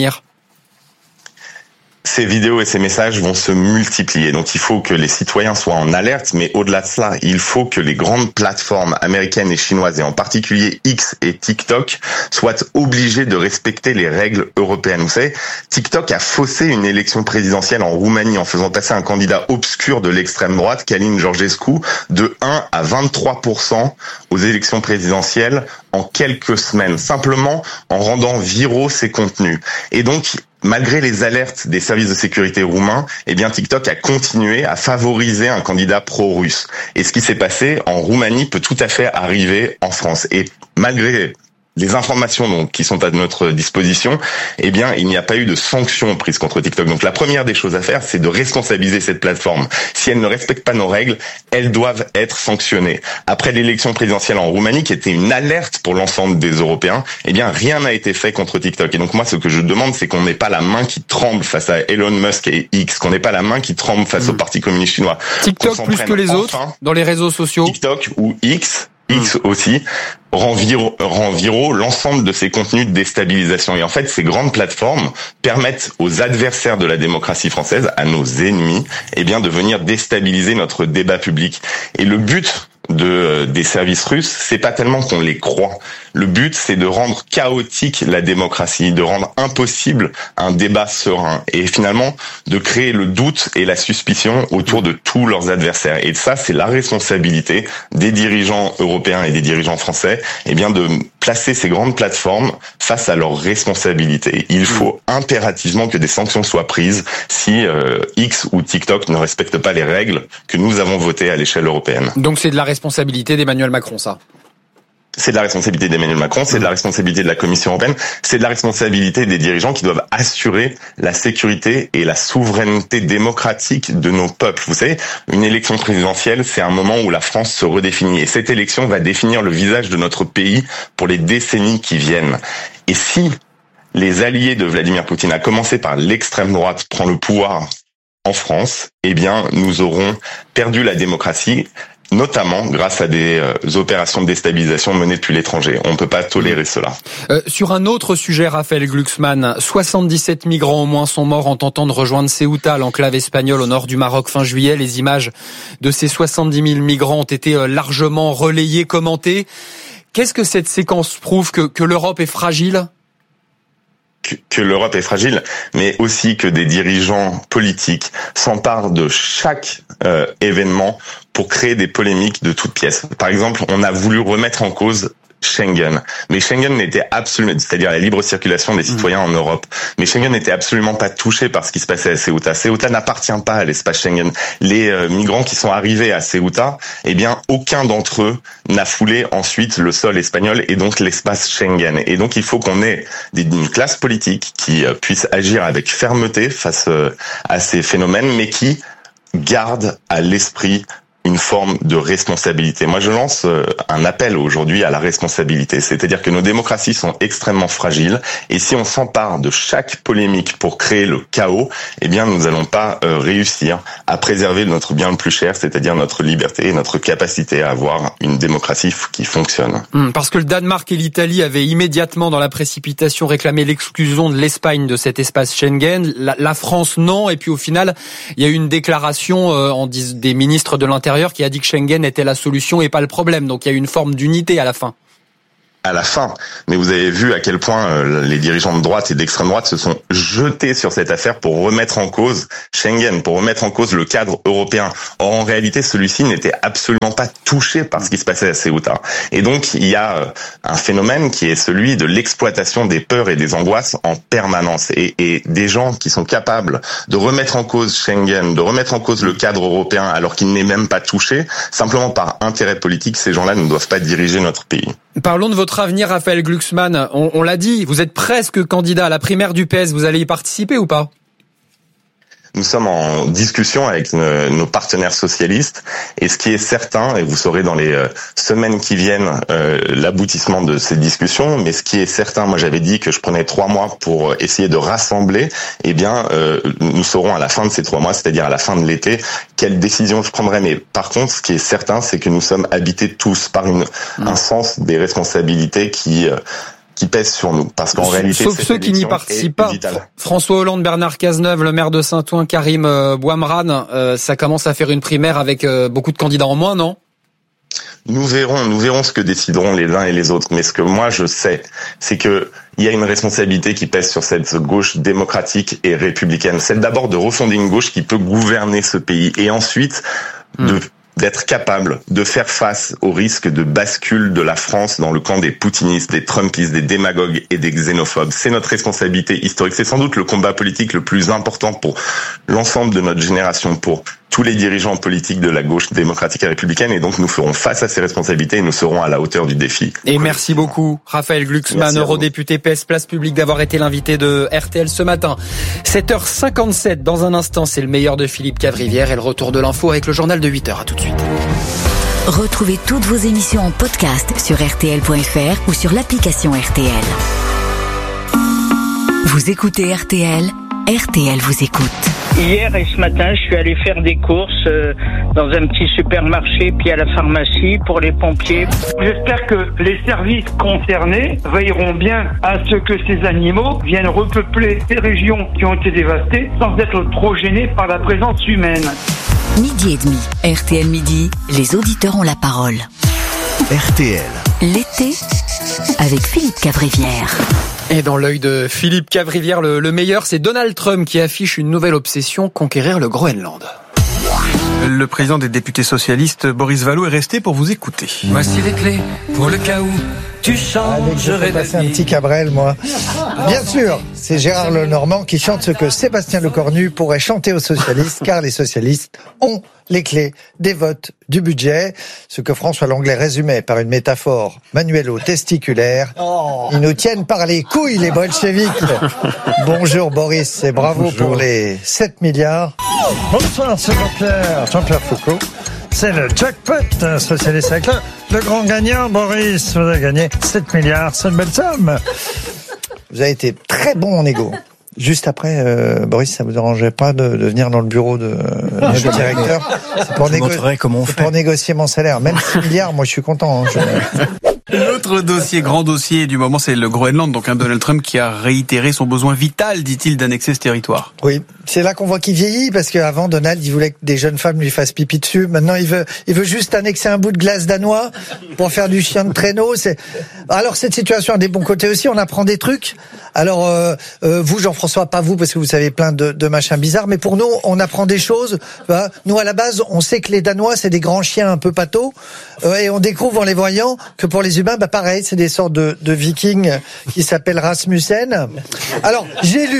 Ces vidéos et ces messages vont se multiplier. Donc il faut que les citoyens soient en alerte, mais au-delà de cela, il faut que les grandes plateformes américaines et chinoises, et en particulier X et TikTok, soient obligées de respecter les règles européennes. Vous savez, TikTok a faussé une élection présidentielle en Roumanie en faisant passer un candidat obscur de l'extrême droite, Călin Georgescu, de un à vingt-trois pour cent aux élections présidentielles en quelques semaines, simplement en rendant viraux ses contenus. Et donc, malgré les alertes des services de sécurité roumains, eh bien TikTok a continué à favoriser un candidat pro-russe. Et ce qui s'est passé en Roumanie peut tout à fait arriver en France. Et malgré les informations donc qui sont à notre disposition, eh bien, il n'y a pas eu de sanctions prises contre TikTok. Donc, la première des choses à faire, c'est de responsabiliser cette plateforme. Si elle ne respecte pas nos règles, elles doivent être sanctionnées. Après l'élection présidentielle en Roumanie, qui était une alerte pour l'ensemble des Européens, eh bien, rien n'a été fait contre TikTok. Et donc, moi, ce que je demande, c'est qu'on n'ait pas la main qui tremble face à Elon Musk et X, qu'on n'ait pas la main qui tremble face mmh. au Parti communiste chinois. TikTok plus que les autres, dans les réseaux sociaux. TikTok ou X, X aussi, rend viraux, rend viraux l'ensemble de ces contenus de déstabilisation. Et en fait, ces grandes plateformes permettent aux adversaires de la démocratie française, à nos ennemis, eh bien, de venir déstabiliser notre débat public. Et le but de des services russes, c'est pas tellement qu'on les croit. Le but, c'est de rendre chaotique la démocratie, de rendre impossible un débat serein et finalement de créer le doute et la suspicion autour de tous leurs adversaires. Et ça, c'est la responsabilité des dirigeants européens et des dirigeants français, eh bien de placer ces grandes plateformes face à leurs responsabilités. Il faut impérativement que des sanctions soient prises si euh, X ou TikTok ne respectent pas les règles que nous avons votées à l'échelle européenne. Donc c'est de la responsabilité d'Emmanuel Macron, ça ? C'est de la responsabilité d'Emmanuel Macron, c'est de la responsabilité de la Commission européenne, c'est de la responsabilité des dirigeants qui doivent assurer la sécurité et la souveraineté démocratique de nos peuples. Vous savez, une élection présidentielle, c'est un moment où la France se redéfinit. Et cette élection va définir le visage de notre pays pour les décennies qui viennent. Et si les alliés de Vladimir Poutine, à commencer par l'extrême droite, prend le pouvoir en France, eh bien, nous aurons perdu la démocratie, notamment grâce à des euh, opérations de déstabilisation menées depuis l'étranger. On ne peut pas tolérer cela. Euh, sur un autre sujet, Raphaël Glucksmann, soixante-dix-sept migrants au moins sont morts en tentant de rejoindre Ceuta, l'enclave espagnole au nord du Maroc fin juillet. Les images de ces soixante-dix mille migrants ont été euh, largement relayées, commentées. Qu'est-ce que cette séquence prouve que, que l'Europe est fragile ? Que, que l'Europe est fragile, mais aussi que des dirigeants politiques s'emparent de chaque euh, événement pour créer des polémiques de toutes pièces. Par exemple, on a voulu remettre en cause Schengen. Mais Schengen n'était absolument, c'est-à-dire la libre circulation des citoyens en Europe. Mais Schengen n'était absolument pas touché par ce qui se passait à Ceuta. Ceuta n'appartient pas à l'espace Schengen. Les euh, migrants qui sont arrivés à Ceuta, eh bien, aucun d'entre eux n'a foulé ensuite le sol espagnol et donc l'espace Schengen. Et donc, il faut qu'on ait une classe politique qui euh, puisse agir avec fermeté face euh, à ces phénomènes, mais qui garde à l'esprit une forme de responsabilité. Moi, je lance un appel aujourd'hui à la responsabilité. C'est-à-dire que nos démocraties sont extrêmement fragiles et si on s'empare de chaque polémique pour créer le chaos, eh bien, nous n'allons pas euh, réussir à préserver notre bien le plus cher, c'est-à-dire notre liberté et notre capacité à avoir une démocratie qui fonctionne. Mmh, parce que le Danemark et l'Italie avaient immédiatement, dans la précipitation, réclamé l'exclusion de l'Espagne de cet espace Schengen. La, la France, non. Et puis, au final, il y a eu une déclaration euh, en dis- des ministres de l'Intérieur qui a dit que Schengen était la solution et pas le problème. Donc, il y a eu une forme d'unité à la fin. À la fin, mais vous avez vu à quel point euh, les dirigeants de droite et d'extrême droite se sont jetés sur cette affaire pour remettre en cause Schengen, pour remettre en cause le cadre européen. Or, en réalité, celui-ci n'était absolument pas touché par ce qui se passait à Ceuta. Et donc, il y a euh, un phénomène qui est celui de l'exploitation des peurs et des angoisses en permanence. Et, et des gens qui sont capables de remettre en cause Schengen, de remettre en cause le cadre européen alors qu'il n'est même pas touché, simplement par intérêt politique, ces gens-là ne doivent pas diriger notre pays. Parlons de votre avenir, Raphaël Glucksmann. On, on l'a dit, vous êtes presque candidat à la primaire du P S. Vous allez y participer ou pas ? Nous sommes en discussion avec nos partenaires socialistes et ce qui est certain, et vous saurez dans les semaines qui viennent euh, l'aboutissement de ces discussions, mais ce qui est certain, moi j'avais dit que je prenais trois mois pour essayer de rassembler, eh bien euh, nous saurons à la fin de ces trois mois, c'est-à-dire à la fin de l'été, quelle décision je prendrai. Mais par contre, ce qui est certain, c'est que nous sommes habités tous par une, mmh. un sens des responsabilités qui... Euh, qui pèsent sur nous, parce qu'en réalité, sauf ceux qui n'y participent pas. François Hollande, Bernard Cazeneuve, le maire de Saint-Ouen, Karim euh, Bouamrane, euh, ça commence à faire une primaire avec euh, beaucoup de candidats en moins, non ? Nous verrons, nous verrons ce que décideront les uns et les autres. Mais ce que moi je sais, c'est que il y a une responsabilité qui pèse sur cette gauche démocratique et républicaine. Celle d'abord de refonder une gauche qui peut gouverner ce pays, et ensuite de mmh. d'être capable de faire face au risque de bascule de la France dans le camp des poutinistes, des trumpistes, des démagogues et des xénophobes. C'est notre responsabilité historique. C'est sans doute le combat politique le plus important pour l'ensemble de notre génération, pour tous les dirigeants politiques de la gauche démocratique et républicaine. Et donc, nous ferons face à ces responsabilités et nous serons à la hauteur du défi. Et merci beaucoup, Raphaël Glucksmann, eurodéputé P S Place Publique, d'avoir été l'invité de R T L ce matin. sept heures cinquante-sept, dans un instant, c'est le meilleur de Philippe Cavrivière et le retour de l'info avec le journal de huit heures. À tout de suite. Retrouvez toutes vos émissions en podcast sur R T L point F R ou sur l'application R T L. Vous écoutez R T L, R T L vous écoute. Hier et ce matin, je suis allé faire des courses euh, dans un petit supermarché puis à la pharmacie pour les pompiers. J'espère que les services concernés veilleront bien à ce que ces animaux viennent repeupler ces régions qui ont été dévastées sans être trop gênés par la présence humaine. Midi et demi, R T L Midi, les auditeurs ont la parole. R T L. L'été avec Philippe Cavrivière. Et dans l'œil de Philippe Cavrivière, le, le meilleur, c'est Donald Trump qui affiche une nouvelle obsession, conquérir le Groenland. Le président des députés socialistes, Boris Vallaud, est resté pour vous écouter. Voici les clés pour le cas où tu changerais d'avis. C'est un petit Cabrel, moi. Bien sûr, c'est Gérard Lenormand qui chante ce que Sébastien Lecornu pourrait chanter aux socialistes, car les socialistes ont les clés des votes du budget. Ce que François Langlais résumait par une métaphore manuelo-testiculaire. Oh. Ils nous tiennent par les couilles, les bolcheviks. Bonjour Boris et bravo Bonjour. Pour les sept milliards. Bonsoir, c'est Jean-Pierre, Jean-Pierre Foucault. C'est le jackpot socialiste avec le, le grand gagnant, Boris. Vous avez gagné sept milliards, c'est une belle somme. Vous avez été très bon en égo. Juste après, euh, Boris, ça vous dérangeait pas de, de venir dans le bureau de euh, notre directeur? C'est pour, négo- comment on fait. pour négocier mon salaire. Même six milliards, moi je suis content. Hein, je... L'autre dossier, grand dossier du moment, c'est le Groenland. Donc un Donald Trump qui a réitéré son besoin vital, dit-il, d'annexer ce territoire. Oui, c'est là qu'on voit qu'il vieillit, parce qu'avant, Donald, il voulait que des jeunes femmes lui fassent pipi dessus. Maintenant, il veut, il veut juste annexer un bout de glace danois pour faire du chien de traîneau. C'est... Alors cette situation a des bons côtés aussi, on apprend des trucs. Alors euh, euh, vous, Jean-François, pas vous, parce que vous savez plein de, de machins bizarres, mais pour nous, on apprend des choses. Bah, nous, à la base, on sait que les Danois, c'est des grands chiens un peu pâteaux, euh, et on découvre en les voyant que pour les humains, bah pareil, c'est des sortes de, de vikings qui s'appellent Rasmussen. Alors, j'ai lu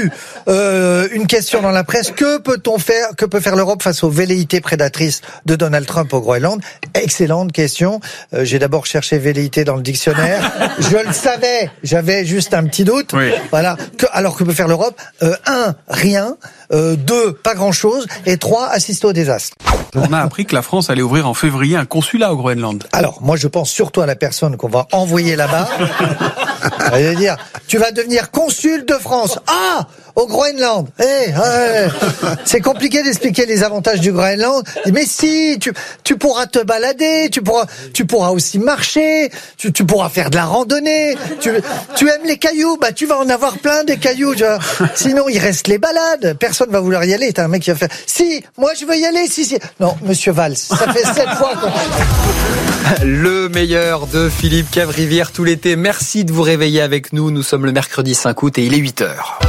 Euh, une question dans la presse. Que peut-on faire, que peut faire l'Europe face aux velléités prédatrices de Donald Trump au Groenland? Excellente question. Euh, j'ai d'abord cherché velléité dans le dictionnaire. Je le savais. J'avais juste un petit doute. Oui. Voilà. Que, alors que peut faire l'Europe? euh, Un, rien. Euh, deux, pas grand-chose. Et trois, assister au désastre. On a appris que la France allait ouvrir en février un consulat au Groenland. Alors, moi, je pense surtout à la personne qu'on va envoyer là-bas. Elle va dire, tu vas devenir consul de France. Ah, au Groenland. Eh, hey, hey. C'est compliqué d'expliquer les avantages du Groenland. Mais si, tu, tu pourras te balader, tu pourras, tu pourras aussi marcher, tu, tu pourras faire de la randonnée. Tu, tu aimes les cailloux, bah tu vas en avoir plein des cailloux. Tu vois. Sinon, il reste les balades. Personne va vouloir y aller. T'as un mec qui va faire, si, moi je veux y aller, si, si. Non, Monsieur Valls, ça fait sept fois qu'on... Le meilleur de Philippe Cavrivière tout l'été. Merci de vous réveiller avec nous. Nous sommes le mercredi cinq août et il est huit heures.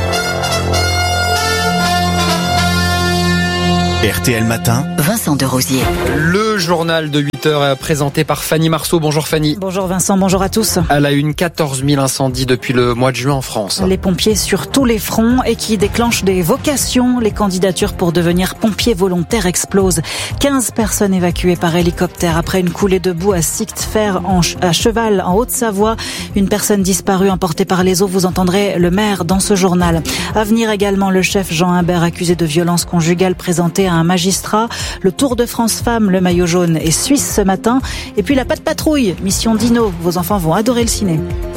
R T L Matin, Vincent Derosier. Le journal de huit heures présenté par Fanny Marceau. Bonjour Fanny. Bonjour Vincent, bonjour à tous. À la une, quatorze mille incendies depuis le mois de juin en France. Les pompiers sur tous les fronts et qui déclenchent des vocations. Les candidatures pour devenir pompiers volontaires explosent. quinze personnes évacuées par hélicoptère après une coulée de boue à Sictfer à Cheval en Haute-Savoie. Une personne disparue emportée par les eaux. Vous entendrez le maire dans ce journal. À venir également le chef Jean Humbert accusé de violence conjugale présenté à un magistrat. Le Tour de France Femmes, le maillot jaune est suisse ce matin. Et puis la Patte Patrouille, mission Dino. Vos enfants vont adorer le ciné.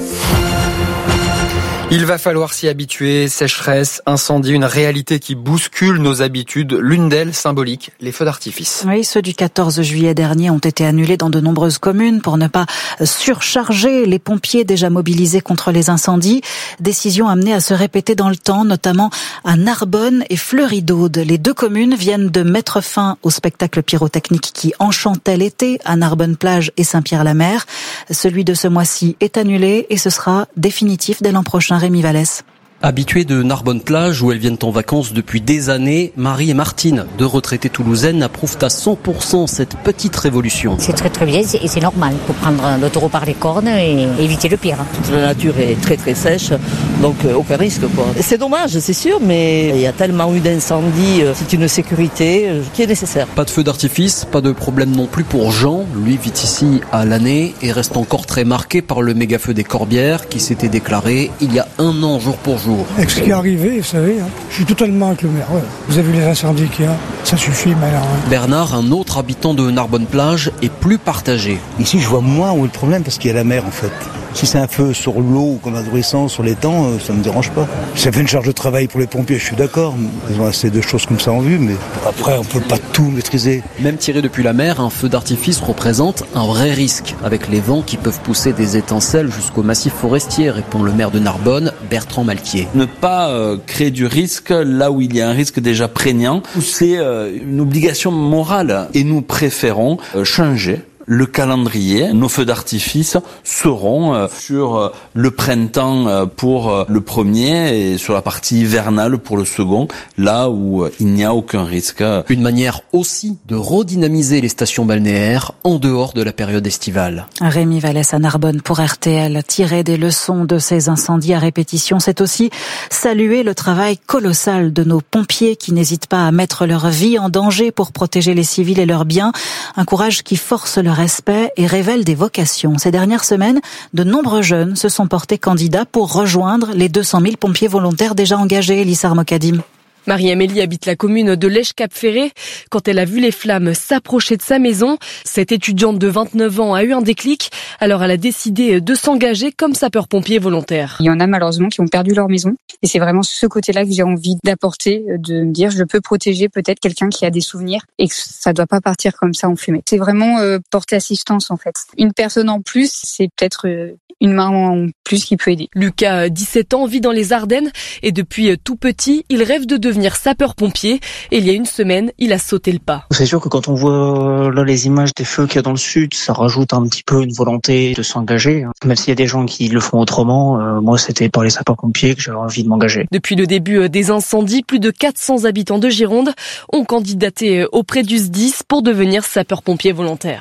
Il va falloir s'y habituer, sécheresse, incendie, une réalité qui bouscule nos habitudes. L'une d'elles, symbolique, les feux d'artifice. Oui, ceux du quatorze juillet dernier ont été annulés dans de nombreuses communes pour ne pas surcharger les pompiers déjà mobilisés contre les incendies. Décision amenée à se répéter dans le temps, notamment à Narbonne et Fleury-d'Aude. Les deux communes viennent de mettre fin au spectacle pyrotechnique qui enchantait l'été à Narbonne-Plage et Saint-Pierre-la-Mer. Celui de ce mois-ci est annulé et ce sera définitif dès l'an prochain. Rémi Vallès. Habituées de Narbonne-Plage, où elles viennent en vacances depuis des années, Marie et Martine, deux retraitées toulousaines, approuvent à cent pour cent cette petite révolution. C'est très très bien et c'est normal pour prendre le taureau par les cornes et éviter le pire. Toute la nature est très très sèche, donc euh, aucun risque quoi. C'est dommage, c'est sûr, mais il y a tellement eu d'incendies, euh, c'est une sécurité euh, qui est nécessaire. Pas de feu d'artifice, pas de problème non plus pour Jean. Lui vit ici à l'année et reste encore très marqué par le méga-feu des Corbières qui s'était déclaré il y a un an jour pour jour. Avec ce qui est arrivé, vous savez, hein, je suis totalement avec le maire. Ouais. Vous avez vu les incendies qu'il y a, ça suffit maintenant. Hein. Bernard, un autre habitant de Narbonne-Plage, est plus partagé. Ici, je vois moins où est le problème parce qu'il y a la mer en fait. Si c'est un feu sur l'eau, comme adolescent, sur l'étang, ça me dérange pas. Ça fait une charge de travail pour les pompiers, je suis d'accord. Ils ont assez de choses comme ça en vue, mais après, on peut pas tout maîtriser. Même tiré depuis la mer, un feu d'artifice représente un vrai risque, avec les vents qui peuvent pousser des étincelles jusqu'au massif forestier, répond le maire de Narbonne, Bertrand Malquier. Ne pas euh, créer du risque là où il y a un risque déjà prégnant, c'est euh, une obligation morale. Et nous préférons euh, changer le calendrier. Nos feux d'artifice seront euh, sur euh, le printemps euh, pour euh, le premier et sur la partie hivernale pour le second, là où euh, il n'y a aucun risque. Une manière aussi de redynamiser les stations balnéaires en dehors de la période estivale. Rémi Vallès à Narbonne pour R T L. Tirer des leçons de ces incendies à répétition, c'est aussi saluer le travail colossal de nos pompiers qui n'hésitent pas à mettre leur vie en danger pour protéger les civils et leurs biens. Un courage qui force le respect et révèle des vocations. Ces dernières semaines, de nombreux jeunes se sont portés candidats pour rejoindre les deux cent mille pompiers volontaires déjà engagés. Elissa Mokadim. Marie-Amélie habite la commune de Lèche-Cap-Ferré. Quand elle a vu les flammes s'approcher de sa maison, cette étudiante de vingt-neuf ans a eu un déclic. Alors elle a décidé de s'engager comme sapeur-pompier volontaire. Il y en a malheureusement qui ont perdu leur maison. Et c'est vraiment ce côté-là que j'ai envie d'apporter, de me dire je peux protéger peut-être quelqu'un qui a des souvenirs et que ça ne doit pas partir comme ça en fumée. C'est vraiment euh, porter assistance en fait. Une personne en plus, c'est peut-être euh, une main en plus qui peut aider. Lucas, dix-sept ans, vit dans les Ardennes et depuis tout petit, il rêve de devenir devenir sapeur-pompier et il y a une semaine, il a sauté le pas. C'est sûr que quand on voit là les images des feux qu'il y a dans le sud, ça rajoute un petit peu une volonté de s'engager. Même s'il y a des gens qui le font autrement, euh, moi c'était par les sapeurs-pompiers que j'avais envie de m'engager. Depuis le début des incendies, plus de quatre cents habitants de Gironde ont candidaté auprès du S D I S pour devenir sapeur-pompier volontaire.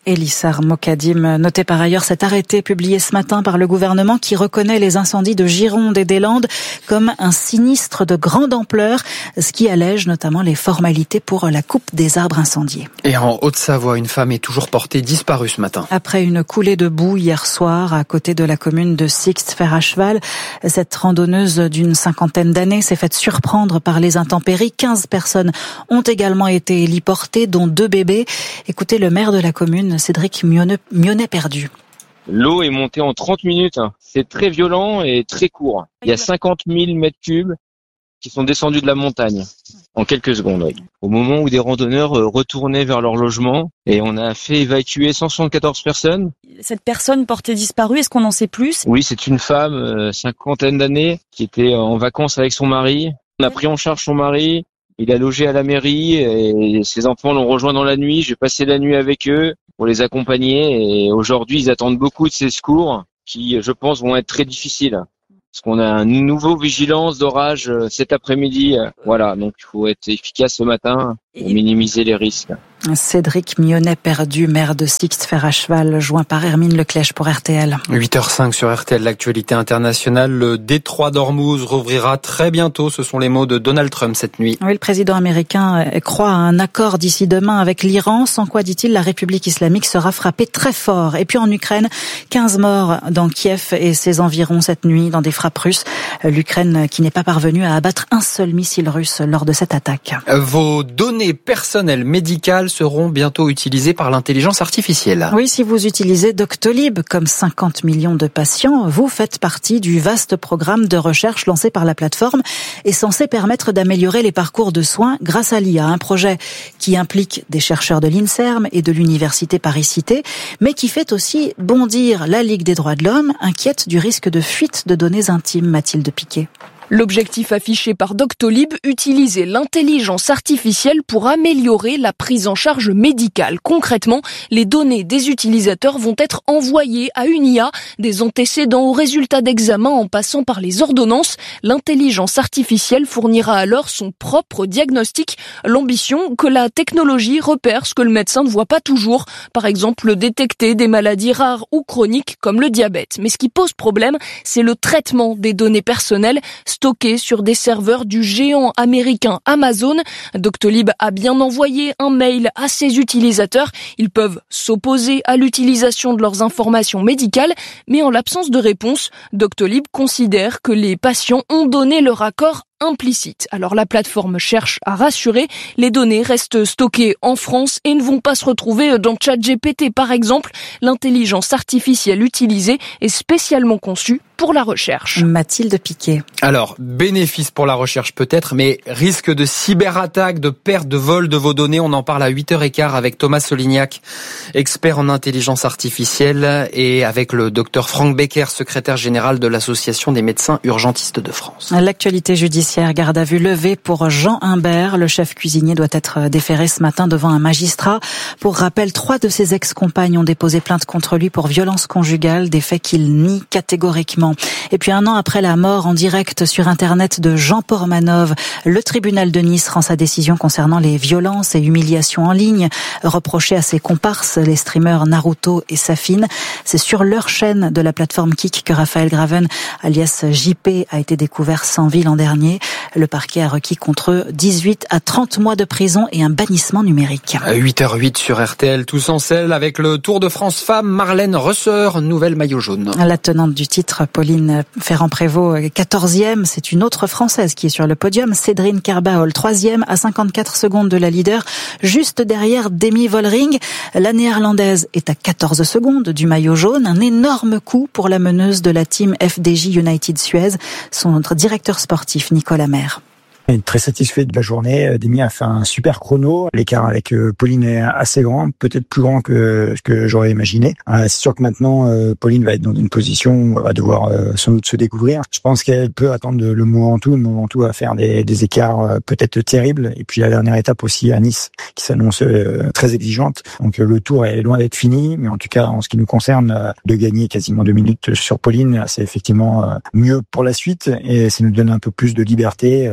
Elissar Mokadim. Notez par ailleurs cet arrêté publié ce matin par le gouvernement qui reconnaît les incendies de Gironde et des Landes comme un sinistre de grande ampleur, ce qui allège notamment les formalités pour la coupe des arbres incendiés. Et en Haute-Savoie, une femme est toujours portée disparue ce matin. Après une coulée de boue hier soir à côté de la commune de Sixte-Fer à cheval, cette randonneuse d'une cinquantaine d'années s'est faite surprendre par les intempéries. quinze personnes ont également été héliportées, dont deux bébés. Écoutez le maire de la commune, Cédric Mionnet-Perdu. L'eau est montée en trente minutes. C'est très violent et très court. Il y a cinquante mille mètres cubes qui sont descendus de la montagne en quelques secondes. Oui. Au moment où des randonneurs retournaient vers leur logement, et on a fait évacuer cent soixante-quatorze personnes. Cette personne portée disparue, est-ce qu'on en sait plus ? Oui, c'est une femme, euh, cinquantaine d'années, qui était en vacances avec son mari. On a pris en charge son mari. Il a logé à la mairie et ses enfants l'ont rejoint dans la nuit. J'ai passé la nuit avec eux pour les accompagner et aujourd'hui, ils attendent beaucoup de ces secours qui, je pense, vont être très difficiles. Parce qu'on a une nouvelle vigilance d'orage cet après-midi. Voilà, donc il faut être efficace ce matin pour minimiser les risques. Cédric Mionnet-Perdu, maire de Sixte-Fer à cheval, joint par Hermine Leclèche pour R T L. huit heures cinq sur R T L, l'actualité internationale. Le détroit d'Ormuz rouvrira très bientôt. Ce sont les mots de Donald Trump cette nuit. Oui, le président américain croit à un accord d'ici demain avec l'Iran, sans quoi, dit-il, la République islamique sera frappée très fort. Et puis en Ukraine, quinze morts dans Kiev et ses environs cette nuit dans des frappes russes. L'Ukraine qui n'est pas parvenue à abattre un seul missile russe lors de cette attaque. Vos données personnelles médicales seront bientôt utilisées par l'intelligence artificielle. Oui, si vous utilisez Doctolib, comme cinquante millions de patients, vous faites partie du vaste programme de recherche lancé par la plateforme et censé permettre d'améliorer les parcours de soins grâce à l'I A. Un projet qui implique des chercheurs de l'INSERM et de l'Université Paris-Cité, mais qui fait aussi bondir la Ligue des droits de l'homme, inquiète du risque de fuite de données intimes. Mathilde Piquet. L'objectif affiché par Doctolib, utiliser l'intelligence artificielle pour améliorer la prise en charge médicale. Concrètement, les données des utilisateurs vont être envoyées à une I A, des antécédents aux résultats d'examen en passant par les ordonnances. L'intelligence artificielle fournira alors son propre diagnostic. L'ambition, que la technologie repère ce que le médecin ne voit pas toujours. Par exemple, détecter des maladies rares ou chroniques comme le diabète. Mais ce qui pose problème, c'est le traitement des données personnelles stockés sur des serveurs du géant américain Amazon. Doctolib a bien envoyé un mail à ses utilisateurs. Ils peuvent s'opposer à l'utilisation de leurs informations médicales, mais en l'absence de réponse, Doctolib considère que les patients ont donné leur accord implicite. Alors la plateforme cherche à rassurer, les données restent stockées en France et ne vont pas se retrouver dans ChatGPT par exemple. L'intelligence artificielle utilisée est spécialement conçue pour la recherche. Mathilde Piquet. Alors, bénéfice pour la recherche peut-être, mais risque de cyberattaque, de perte, de vol de vos données, on en parle à huit heures quinze avec Thomas Solignac, expert en intelligence artificielle, et avec le docteur Franck Becker, secrétaire général de l'Association des médecins urgentistes de France. L'actualité judiciaire, garde à vue levée pour Jean Humbert. Le chef cuisinier doit être déféré ce matin devant un magistrat. Pour rappel, trois de ses ex-compagnes ont déposé plainte contre lui pour violence conjugale, des faits qu'il nie catégoriquement. Et puis un an après la mort en direct sur Internet de Jean Pormanov, le tribunal de Nice rend sa décision concernant les violences et humiliations en ligne reprochées à ses comparses, les streamers Naruto et Safine. C'est sur leur chaîne de la plateforme Kik que Raphaël Graven, alias J P, a été découvert sans vie l'an dernier. Le parquet a requis contre eux dix-huit à trente mois de prison et un bannissement numérique. huit heures huit sur R T L, tous en selle avec le Tour de France Femmes, Marlène Resseur, nouvelle maillot jaune. La tenante du titre, Pauline Ferrand-Prévot, quatorzième, c'est une autre Française qui est sur le podium. Cédrine Kerbaol, troisième à cinquante-quatre secondes de la leader, juste derrière Demi Vollering. La néerlandaise est à quatorze secondes du maillot jaune. Un énorme coup pour la meneuse de la team F D J United Suez, son directeur sportif Nicolas Maire. Très satisfait de la journée. Demi a fait un super chrono. L'écart avec Pauline est assez grand, peut-être plus grand que ce que j'aurais imaginé. C'est sûr que maintenant, Pauline va être dans une position où elle va devoir sans doute se découvrir. Je pense qu'elle peut attendre le Mont Ventoux. Le Mont Ventoux va faire des, des écarts peut-être terribles. Et puis la dernière étape aussi à Nice, qui s'annonce très exigeante. Donc le tour est loin d'être fini, mais en tout cas, en ce qui nous concerne, de gagner quasiment deux minutes sur Pauline, c'est effectivement mieux pour la suite et ça nous donne un peu plus de liberté. Mais bon,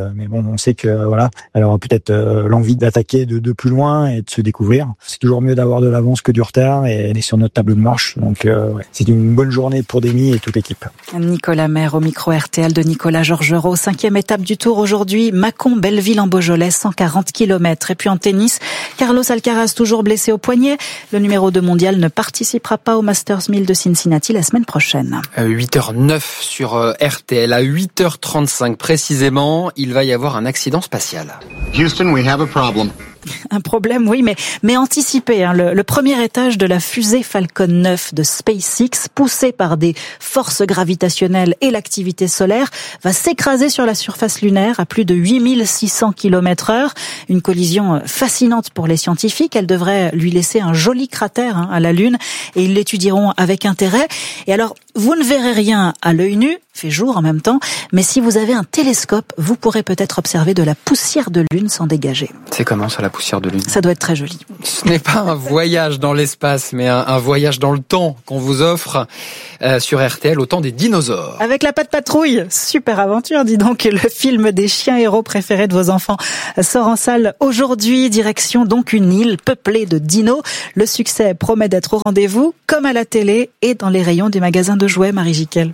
on sait que voilà, elle aura peut-être euh, l'envie d'attaquer de, de plus loin et de se découvrir. C'est toujours mieux d'avoir de l'avance que du retard et elle est sur notre tableau de marche. Donc euh, ouais, c'est une bonne journée pour Demi et toute l'équipe. Nicolas Maire au micro R T L de Nicolas Georgerot. Cinquième étape du Tour aujourd'hui, Mâcon-Belleville en Beaujolais, cent quarante kilomètres. Et puis en tennis, Carlos Alcaraz toujours blessé au poignet. Le numéro deux mondial ne participera pas au Masters mille de Cincinnati la semaine prochaine. huit heures neuf sur R T L. À huit heures trente-cinq précisément, il va y avoir un accident spatial. Houston, we have a problem. Un problème, oui, mais, mais anticipé. Hein. Le, le premier étage de la fusée Falcon neuf de SpaceX, poussé par des forces gravitationnelles et l'activité solaire, va s'écraser sur la surface lunaire à plus de huit mille six cents kilomètres heure. Une collision fascinante pour les scientifiques. Elle devrait lui laisser un joli cratère hein, à la Lune et ils l'étudieront avec intérêt. Et alors, vous ne verrez rien à l'œil nu, fait jour en même temps, mais si vous avez un télescope, vous pourrez peut-être observer de la poussière de Lune s'en dégager. C'est comment ça, la poussière de Lune? Ça doit être très joli. Ce n'est pas un voyage dans l'espace, mais un, un voyage dans le temps qu'on vous offre euh, sur R T L au temps des dinosaures. Avec la Patte Patrouille, super aventure, dis donc. Le film des chiens héros préférés de vos enfants sort en salle aujourd'hui. Direction donc une île peuplée de dinos. Le succès promet d'être au rendez-vous, comme à la télé et dans les rayons des magasins de jouets, Marie Jiquel.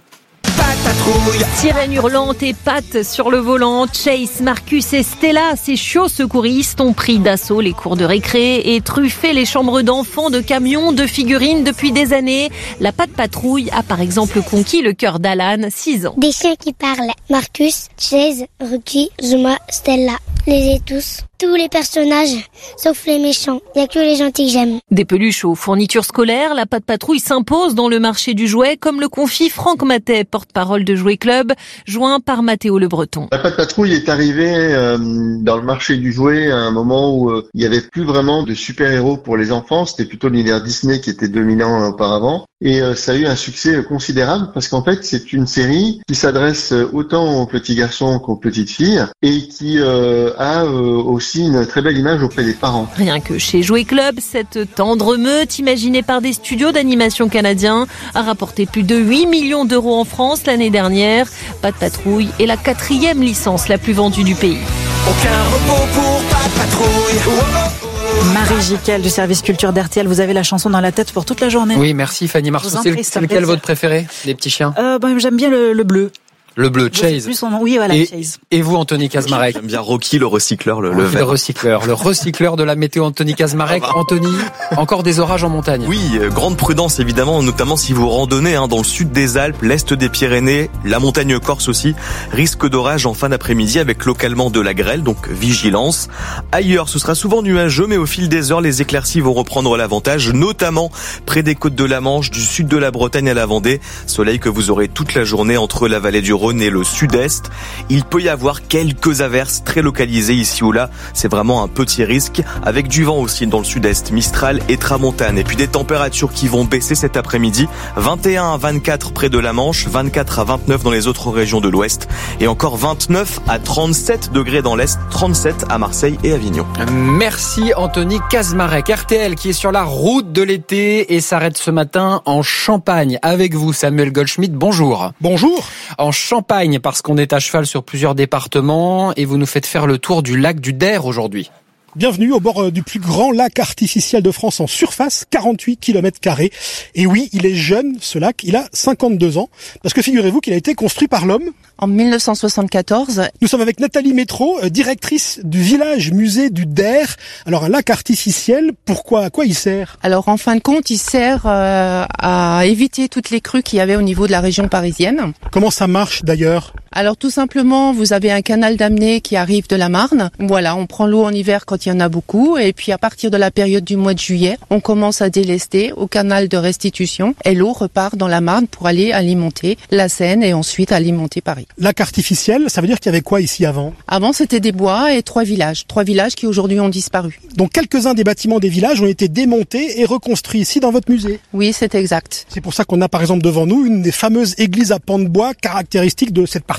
Sirène hurlante et pattes sur le volant, Chase, Marcus et Stella, ces chiots secouristes ont pris d'assaut les cours de récré et truffé les chambres d'enfants de camions, de figurines depuis des années. La Patte Patrouille a par exemple conquis le cœur d'Alan, six ans. Des chiens qui parlent. Marcus, Chase, Ruki, Zuma, Stella. Les ai tous. Tous les personnages, sauf les méchants. Il n'y a que les gentils que j'aime. Des peluches aux fournitures scolaires, la Patte Patrouille s'impose dans le marché du jouet, comme le confie Franck Matet, porte-parole de Jouet Club, joint par Mathéo Le Breton. La Patte Patrouille est arrivée euh, dans le marché du jouet à un moment où euh, il n'y avait plus vraiment de super-héros pour les enfants. C'était plutôt l'univers Disney qui était dominant euh, auparavant. Et euh, ça a eu un succès considérable parce qu'en fait, c'est une série qui s'adresse autant aux petits garçons qu'aux petites filles et qui euh, a euh, aussi une très belle image auprès des parents. Rien que chez Jouet Club, cette tendre meute imaginée par des studios d'animation canadiens a rapporté plus de huit millions d'euros en France l'année dernière. Patte Patrouille est la quatrième licence la plus vendue du pays. Aucun repos pour Patte Patrouille. Oh, oh, oh. Marie Jiquel du service culture d'R T L, vous avez la chanson dans la tête pour toute la journée. Oui, merci Fanny Marceau. C'est, c'est lequel votre préféré, les petits chiens? euh, bah, J'aime bien le, le bleu. Le bleu, Chase. Plus son nom. Oui, voilà, et, Chase. Et vous, Anthony Kazmarek? J'aime bien Rocky, le recycleur, le, le vert. Le recycleur, le recycleur de la météo, Anthony Kazmarek. Ah bah. Anthony, encore des orages en montagne. Oui, euh, grande prudence évidemment, notamment si vous randonnez hein, dans le sud des Alpes, l'est des Pyrénées, la montagne corse aussi. Risque d'orage en fin d'après-midi avec localement de la grêle, donc vigilance. Ailleurs, ce sera souvent nuageux, mais au fil des heures, les éclaircies vont reprendre l'avantage, notamment près des côtes de la Manche, du sud de la Bretagne à la Vendée. Soleil que vous aurez toute la journée entre la vallée du Rhône et le sud-est. Il peut y avoir quelques averses très localisées ici ou là. C'est vraiment un petit risque, avec du vent aussi dans le sud-est, Mistral et Tramontane. Et puis des températures qui vont baisser cet après-midi. vingt et un à vingt-quatre près de la Manche, vingt-quatre à vingt-neuf dans les autres régions de l'ouest. Et encore vingt-neuf à trente-sept degrés dans l'est, trente-sept à Marseille et Avignon. Merci Anthony Kazmarek. R T L qui est sur la route de l'été et s'arrête ce matin en Champagne. Avec vous Samuel Goldschmidt, bonjour. Bonjour. En Champagne parce qu'on est à cheval sur plusieurs départements et vous nous faites faire le tour du lac du Der aujourd'hui. Bienvenue au bord du plus grand lac artificiel de France en surface, quarante-huit kilomètres carrés. Et oui, il est jeune, ce lac, il a cinquante-deux ans, parce que figurez-vous qu'il a été construit par l'homme. En mille neuf cent soixante-quatorze. Nous sommes avec Nathalie Métro, directrice du village musée du Der. Alors un lac artificiel, pourquoi, à quoi il sert? Alors en fin de compte, il sert euh, à éviter toutes les crues qu'il y avait au niveau de la région parisienne. Comment ça marche d'ailleurs? Alors tout simplement, vous avez un canal d'amener qui arrive de la Marne. Voilà, on prend l'eau en hiver quand il y en a beaucoup. Et puis à partir de la période du mois de juillet, on commence à délester au canal de restitution. Et l'eau repart dans la Marne pour aller alimenter la Seine et ensuite alimenter Paris. Lac artificiel, ça veut dire qu'il y avait quoi ici avant? Avant, c'était des bois et trois villages. Trois villages qui aujourd'hui ont disparu. Donc quelques-uns des bâtiments des villages ont été démontés et reconstruits ici dans votre musée? Oui, c'est exact. C'est pour ça qu'on a par exemple devant nous une des fameuses églises à pans de bois caractéristiques de cette partie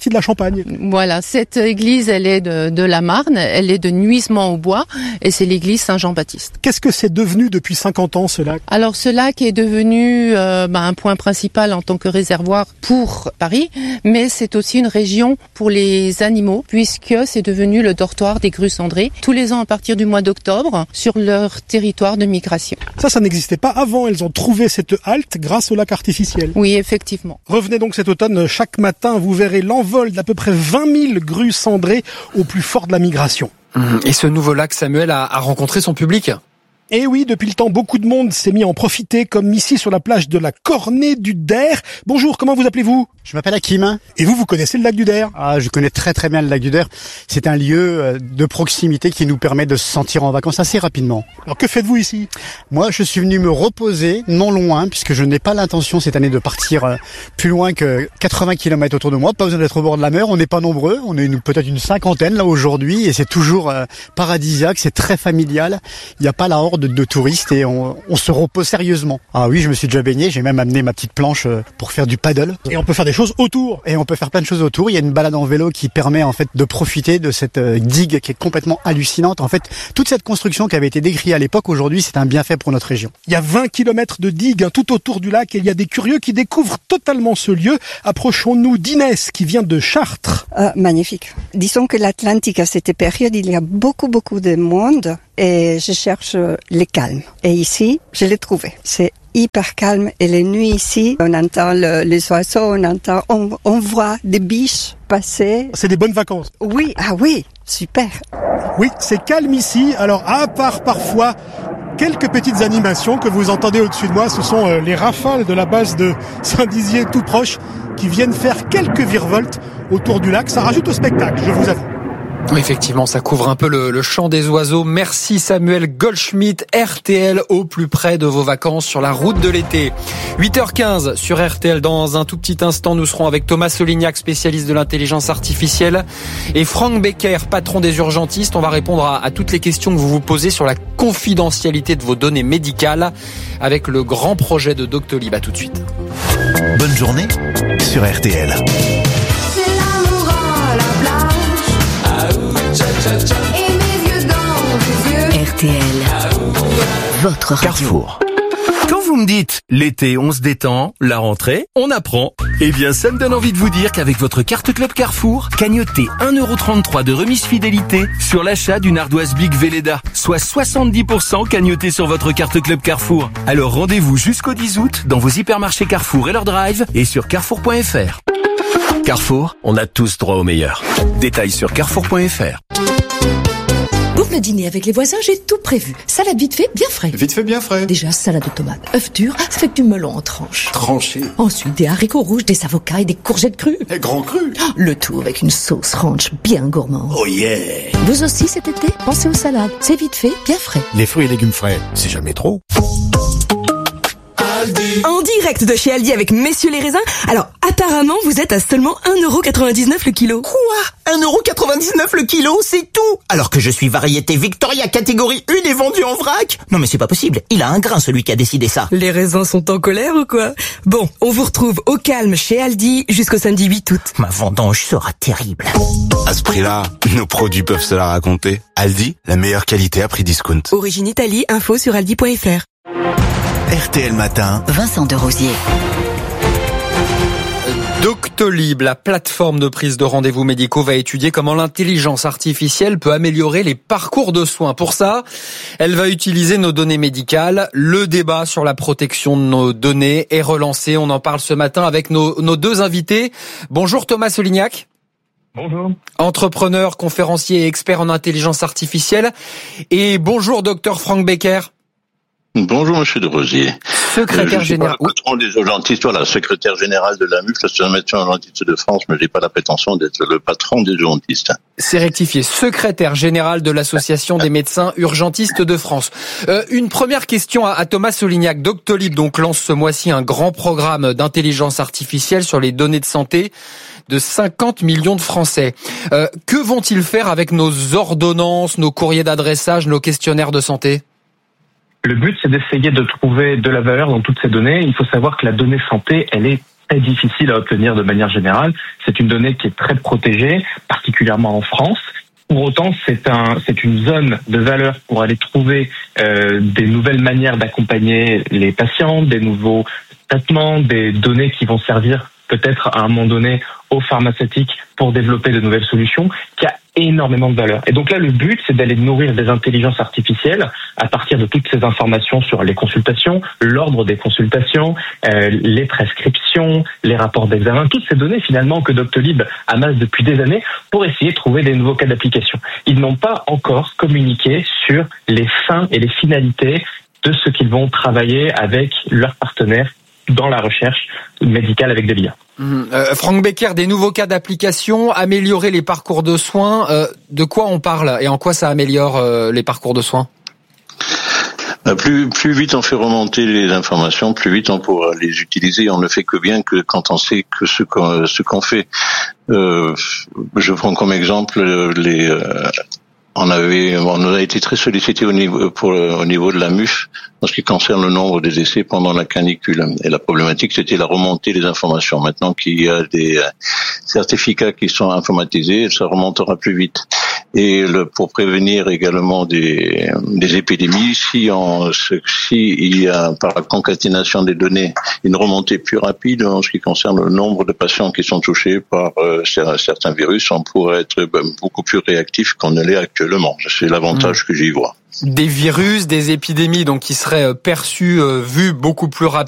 partie de la Champagne. Voilà, cette église, elle est de, de la Marne, elle est de Nuisement-au-Bois, et c'est l'église Saint-Jean-Baptiste. Qu'est-ce que c'est devenu depuis cinquante ans, ce lac? Alors, ce lac est devenu euh, bah, un point principal en tant que réservoir pour Paris, mais c'est aussi une région pour les animaux, puisque c'est devenu le dortoir des grues cendrées, tous les ans à partir du mois d'octobre, sur leur territoire de migration. Ça, ça n'existait pas avant. Elles ont trouvé cette halte grâce au lac artificiel. Oui, effectivement. Revenez donc cet automne. Chaque matin, vous verrez l'envol d'à peu près vingt mille grues cendrées au plus fort de la migration. Et ce nouveau lac, Samuel, a, a rencontré son public? Et oui, depuis le temps, beaucoup de monde s'est mis à en profiter, comme ici sur la plage de la Cornée du Der. Bonjour, comment vous appelez-vous? Je m'appelle Hakim. Et vous, vous connaissez le lac du Der? Ah, je connais très très bien le lac du Der. C'est un lieu de proximité qui nous permet de se sentir en vacances assez rapidement. Alors que faites-vous ici? Moi, je suis venu me reposer, non loin, puisque je n'ai pas l'intention cette année de partir plus loin que quatre-vingts kilomètres autour de moi. Pas besoin d'être au bord de la mer, on n'est pas nombreux, on est une, peut-être une cinquantaine là aujourd'hui, et c'est toujours euh, paradisiaque, c'est très familial. Il n'y a pas la horde de, de touristes et on, on se repose sérieusement. Ah oui, je me suis déjà baigné, j'ai même amené ma petite planche pour faire du paddle. Et on peut faire des choses autour. Et on peut faire plein de choses autour. Il y a une balade en vélo qui permet en fait de profiter de cette digue qui est complètement hallucinante. En fait, toute cette construction qui avait été décrite à l'époque, aujourd'hui, c'est un bienfait pour notre région. Il y a vingt kilomètres de digue tout autour du lac et il y a des curieux qui découvrent totalement ce lieu. Approchons-nous d'Inès qui vient de Chartres. Euh, magnifique. Disons que l'Atlantique à cette période, il y a beaucoup beaucoup de monde et je cherche le calme. Et ici, je l'ai trouvé. C'est hyper calme et les nuits ici, on entend le, les oiseaux, on entend, on, on voit des biches passer. C'est des bonnes vacances. Oui, ah oui, super. Oui, c'est calme ici. Alors, à part parfois quelques petites animations que vous entendez au-dessus de moi, ce sont euh, les rafales de la base de Saint-Dizier tout proche qui viennent faire quelques virevoltes autour du lac. Ça rajoute au spectacle, je vous avoue. Oui, effectivement, ça couvre un peu le, le chant des oiseaux. Merci Samuel Goldschmidt, R T L au plus près de vos vacances sur la route de l'été. huit heures quinze sur R T L. Dans un tout petit instant, nous serons avec Thomas Solignac, spécialiste de l'intelligence artificielle, et Franck Becker, patron des urgentistes. On va répondre à, à toutes les questions que vous vous posez sur la confidentialité de vos données médicales avec le grand projet de Doctolib. À tout de suite. Bonne journée sur R T L. R T L, votre radio. Carrefour. Quand vous me dites l'été on se détend, la rentrée on apprend, eh bien ça me donne envie de vous dire qu'avec votre carte Club Carrefour, cagnotez un euro trente-trois de remise fidélité sur l'achat d'une ardoise Big Velleda, soit soixante-dix pour cent cagnoté sur votre carte Club Carrefour. Alors rendez-vous jusqu'au dix août dans vos hypermarchés Carrefour et leur drive et sur carrefour point f r. Carrefour, on a tous droit au meilleur. Détails sur carrefour point f r. Pour le dîner avec les voisins, j'ai tout prévu. Salade vite fait, bien frais. Vite fait, bien frais. Déjà, salade de tomates, œufs durs, ça fait du melon en tranches. Tranché. Ensuite, des haricots rouges, des avocats et des courgettes crues. Et grand cru. Le tout avec une sauce ranch bien gourmande. Oh yeah. Vous aussi cet été, pensez aux salades. C'est vite fait, bien frais. Les fruits et légumes frais, c'est jamais trop. Aldi. En direct de chez Aldi avec messieurs les raisins. Alors, apparemment, vous êtes à seulement un euro quatre-vingt-dix-neuf le kilo. Quoi? un euro quatre-vingt-dix-neuf le kilo, c'est tout? Alors que je suis variété Victoria catégorie un et vendu en vrac? Non mais c'est pas possible, il a un grain celui qui a décidé ça. Les raisins sont en colère ou quoi? Bon, on vous retrouve au calme chez Aldi jusqu'au samedi huit août. Ma vendange sera terrible. À ce prix-là, nos produits peuvent se la raconter. Aldi, la meilleure qualité à prix discount. Origine Italie, info sur aldi point f r. R T L Matin, Vincent de Rosier. Doctolib, la plateforme de prise de rendez-vous médicaux, va étudier comment l'intelligence artificielle peut améliorer les parcours de soins. Pour ça, elle va utiliser nos données médicales. Le débat sur la protection de nos données est relancé. On en parle ce matin avec nos, nos deux invités. Bonjour Thomas Solignac. Bonjour. Entrepreneur, conférencier et expert en intelligence artificielle. Et bonjour docteur Franck Becker. Bonjour Monsieur de Rosier. Secrétaire je suis général. Pas le patron des urgentistes, voilà, secrétaire général de la M U F, l'association des médecins urgentistes de France, mais j'ai pas la prétention d'être le patron des urgentistes. C'est rectifié. Secrétaire général de l'association des médecins urgentistes de France. Euh, une première question à, à Thomas Solignac. Doctolib donc lance ce mois-ci un grand programme d'intelligence artificielle sur les données de santé de cinquante millions de Français. Euh, que vont-ils faire avec nos ordonnances, nos courriers d'adressage, nos questionnaires de santé ? Le but, c'est d'essayer de trouver de la valeur dans toutes ces données. Il faut savoir que la donnée santé, elle est très difficile à obtenir de manière générale. C'est une donnée qui est très protégée, particulièrement en France. Pour autant, c'est un, c'est une zone de valeur pour aller trouver euh, des nouvelles manières d'accompagner les patients, des nouveaux traitements, des données qui vont servir peut-être à un moment donné aux pharmaceutiques pour développer de nouvelles solutions, qui a énormément de valeur. Et donc là, le but, c'est d'aller nourrir des intelligences artificielles à partir de toutes ces informations sur les consultations, l'ordre des consultations, euh, les prescriptions, les rapports d'examen, toutes ces données finalement que Doctolib amasse depuis des années pour essayer de trouver des nouveaux cas d'application. Ils n'ont pas encore communiqué sur les fins et les finalités de ce qu'ils vont travailler avec leurs partenaires dans la recherche médicale avec des liens. Mmh. Euh, Franck Becker, des nouveaux cas d'application, améliorer les parcours de soins, euh, de quoi on parle et en quoi ça améliore euh, les parcours de soins ? Plus, plus vite on fait remonter les informations, plus vite on pourra les utiliser. On ne fait que bien que quand on sait que ce qu'on, ce qu'on fait. Euh, je prends comme exemple les... Euh, On avait, on a été très sollicité au niveau, pour, au niveau de la M U F en ce qui concerne le nombre de décès pendant la canicule. Et la problématique, c'était la remontée des informations. Maintenant qu'il y a des certificats qui sont informatisés, ça remontera plus vite. Et le, pour prévenir également des, des épidémies, si on, si il y a par la concaténation des données une remontée plus rapide en ce qui concerne le nombre de patients qui sont touchés par euh, certains virus, on pourrait être ben, beaucoup plus réactif qu'on ne l'est actuellement. C'est l'avantage mmh. que j'y vois. Des virus, des épidémies donc qui seraient perçues, euh, vues beaucoup plus rapidement.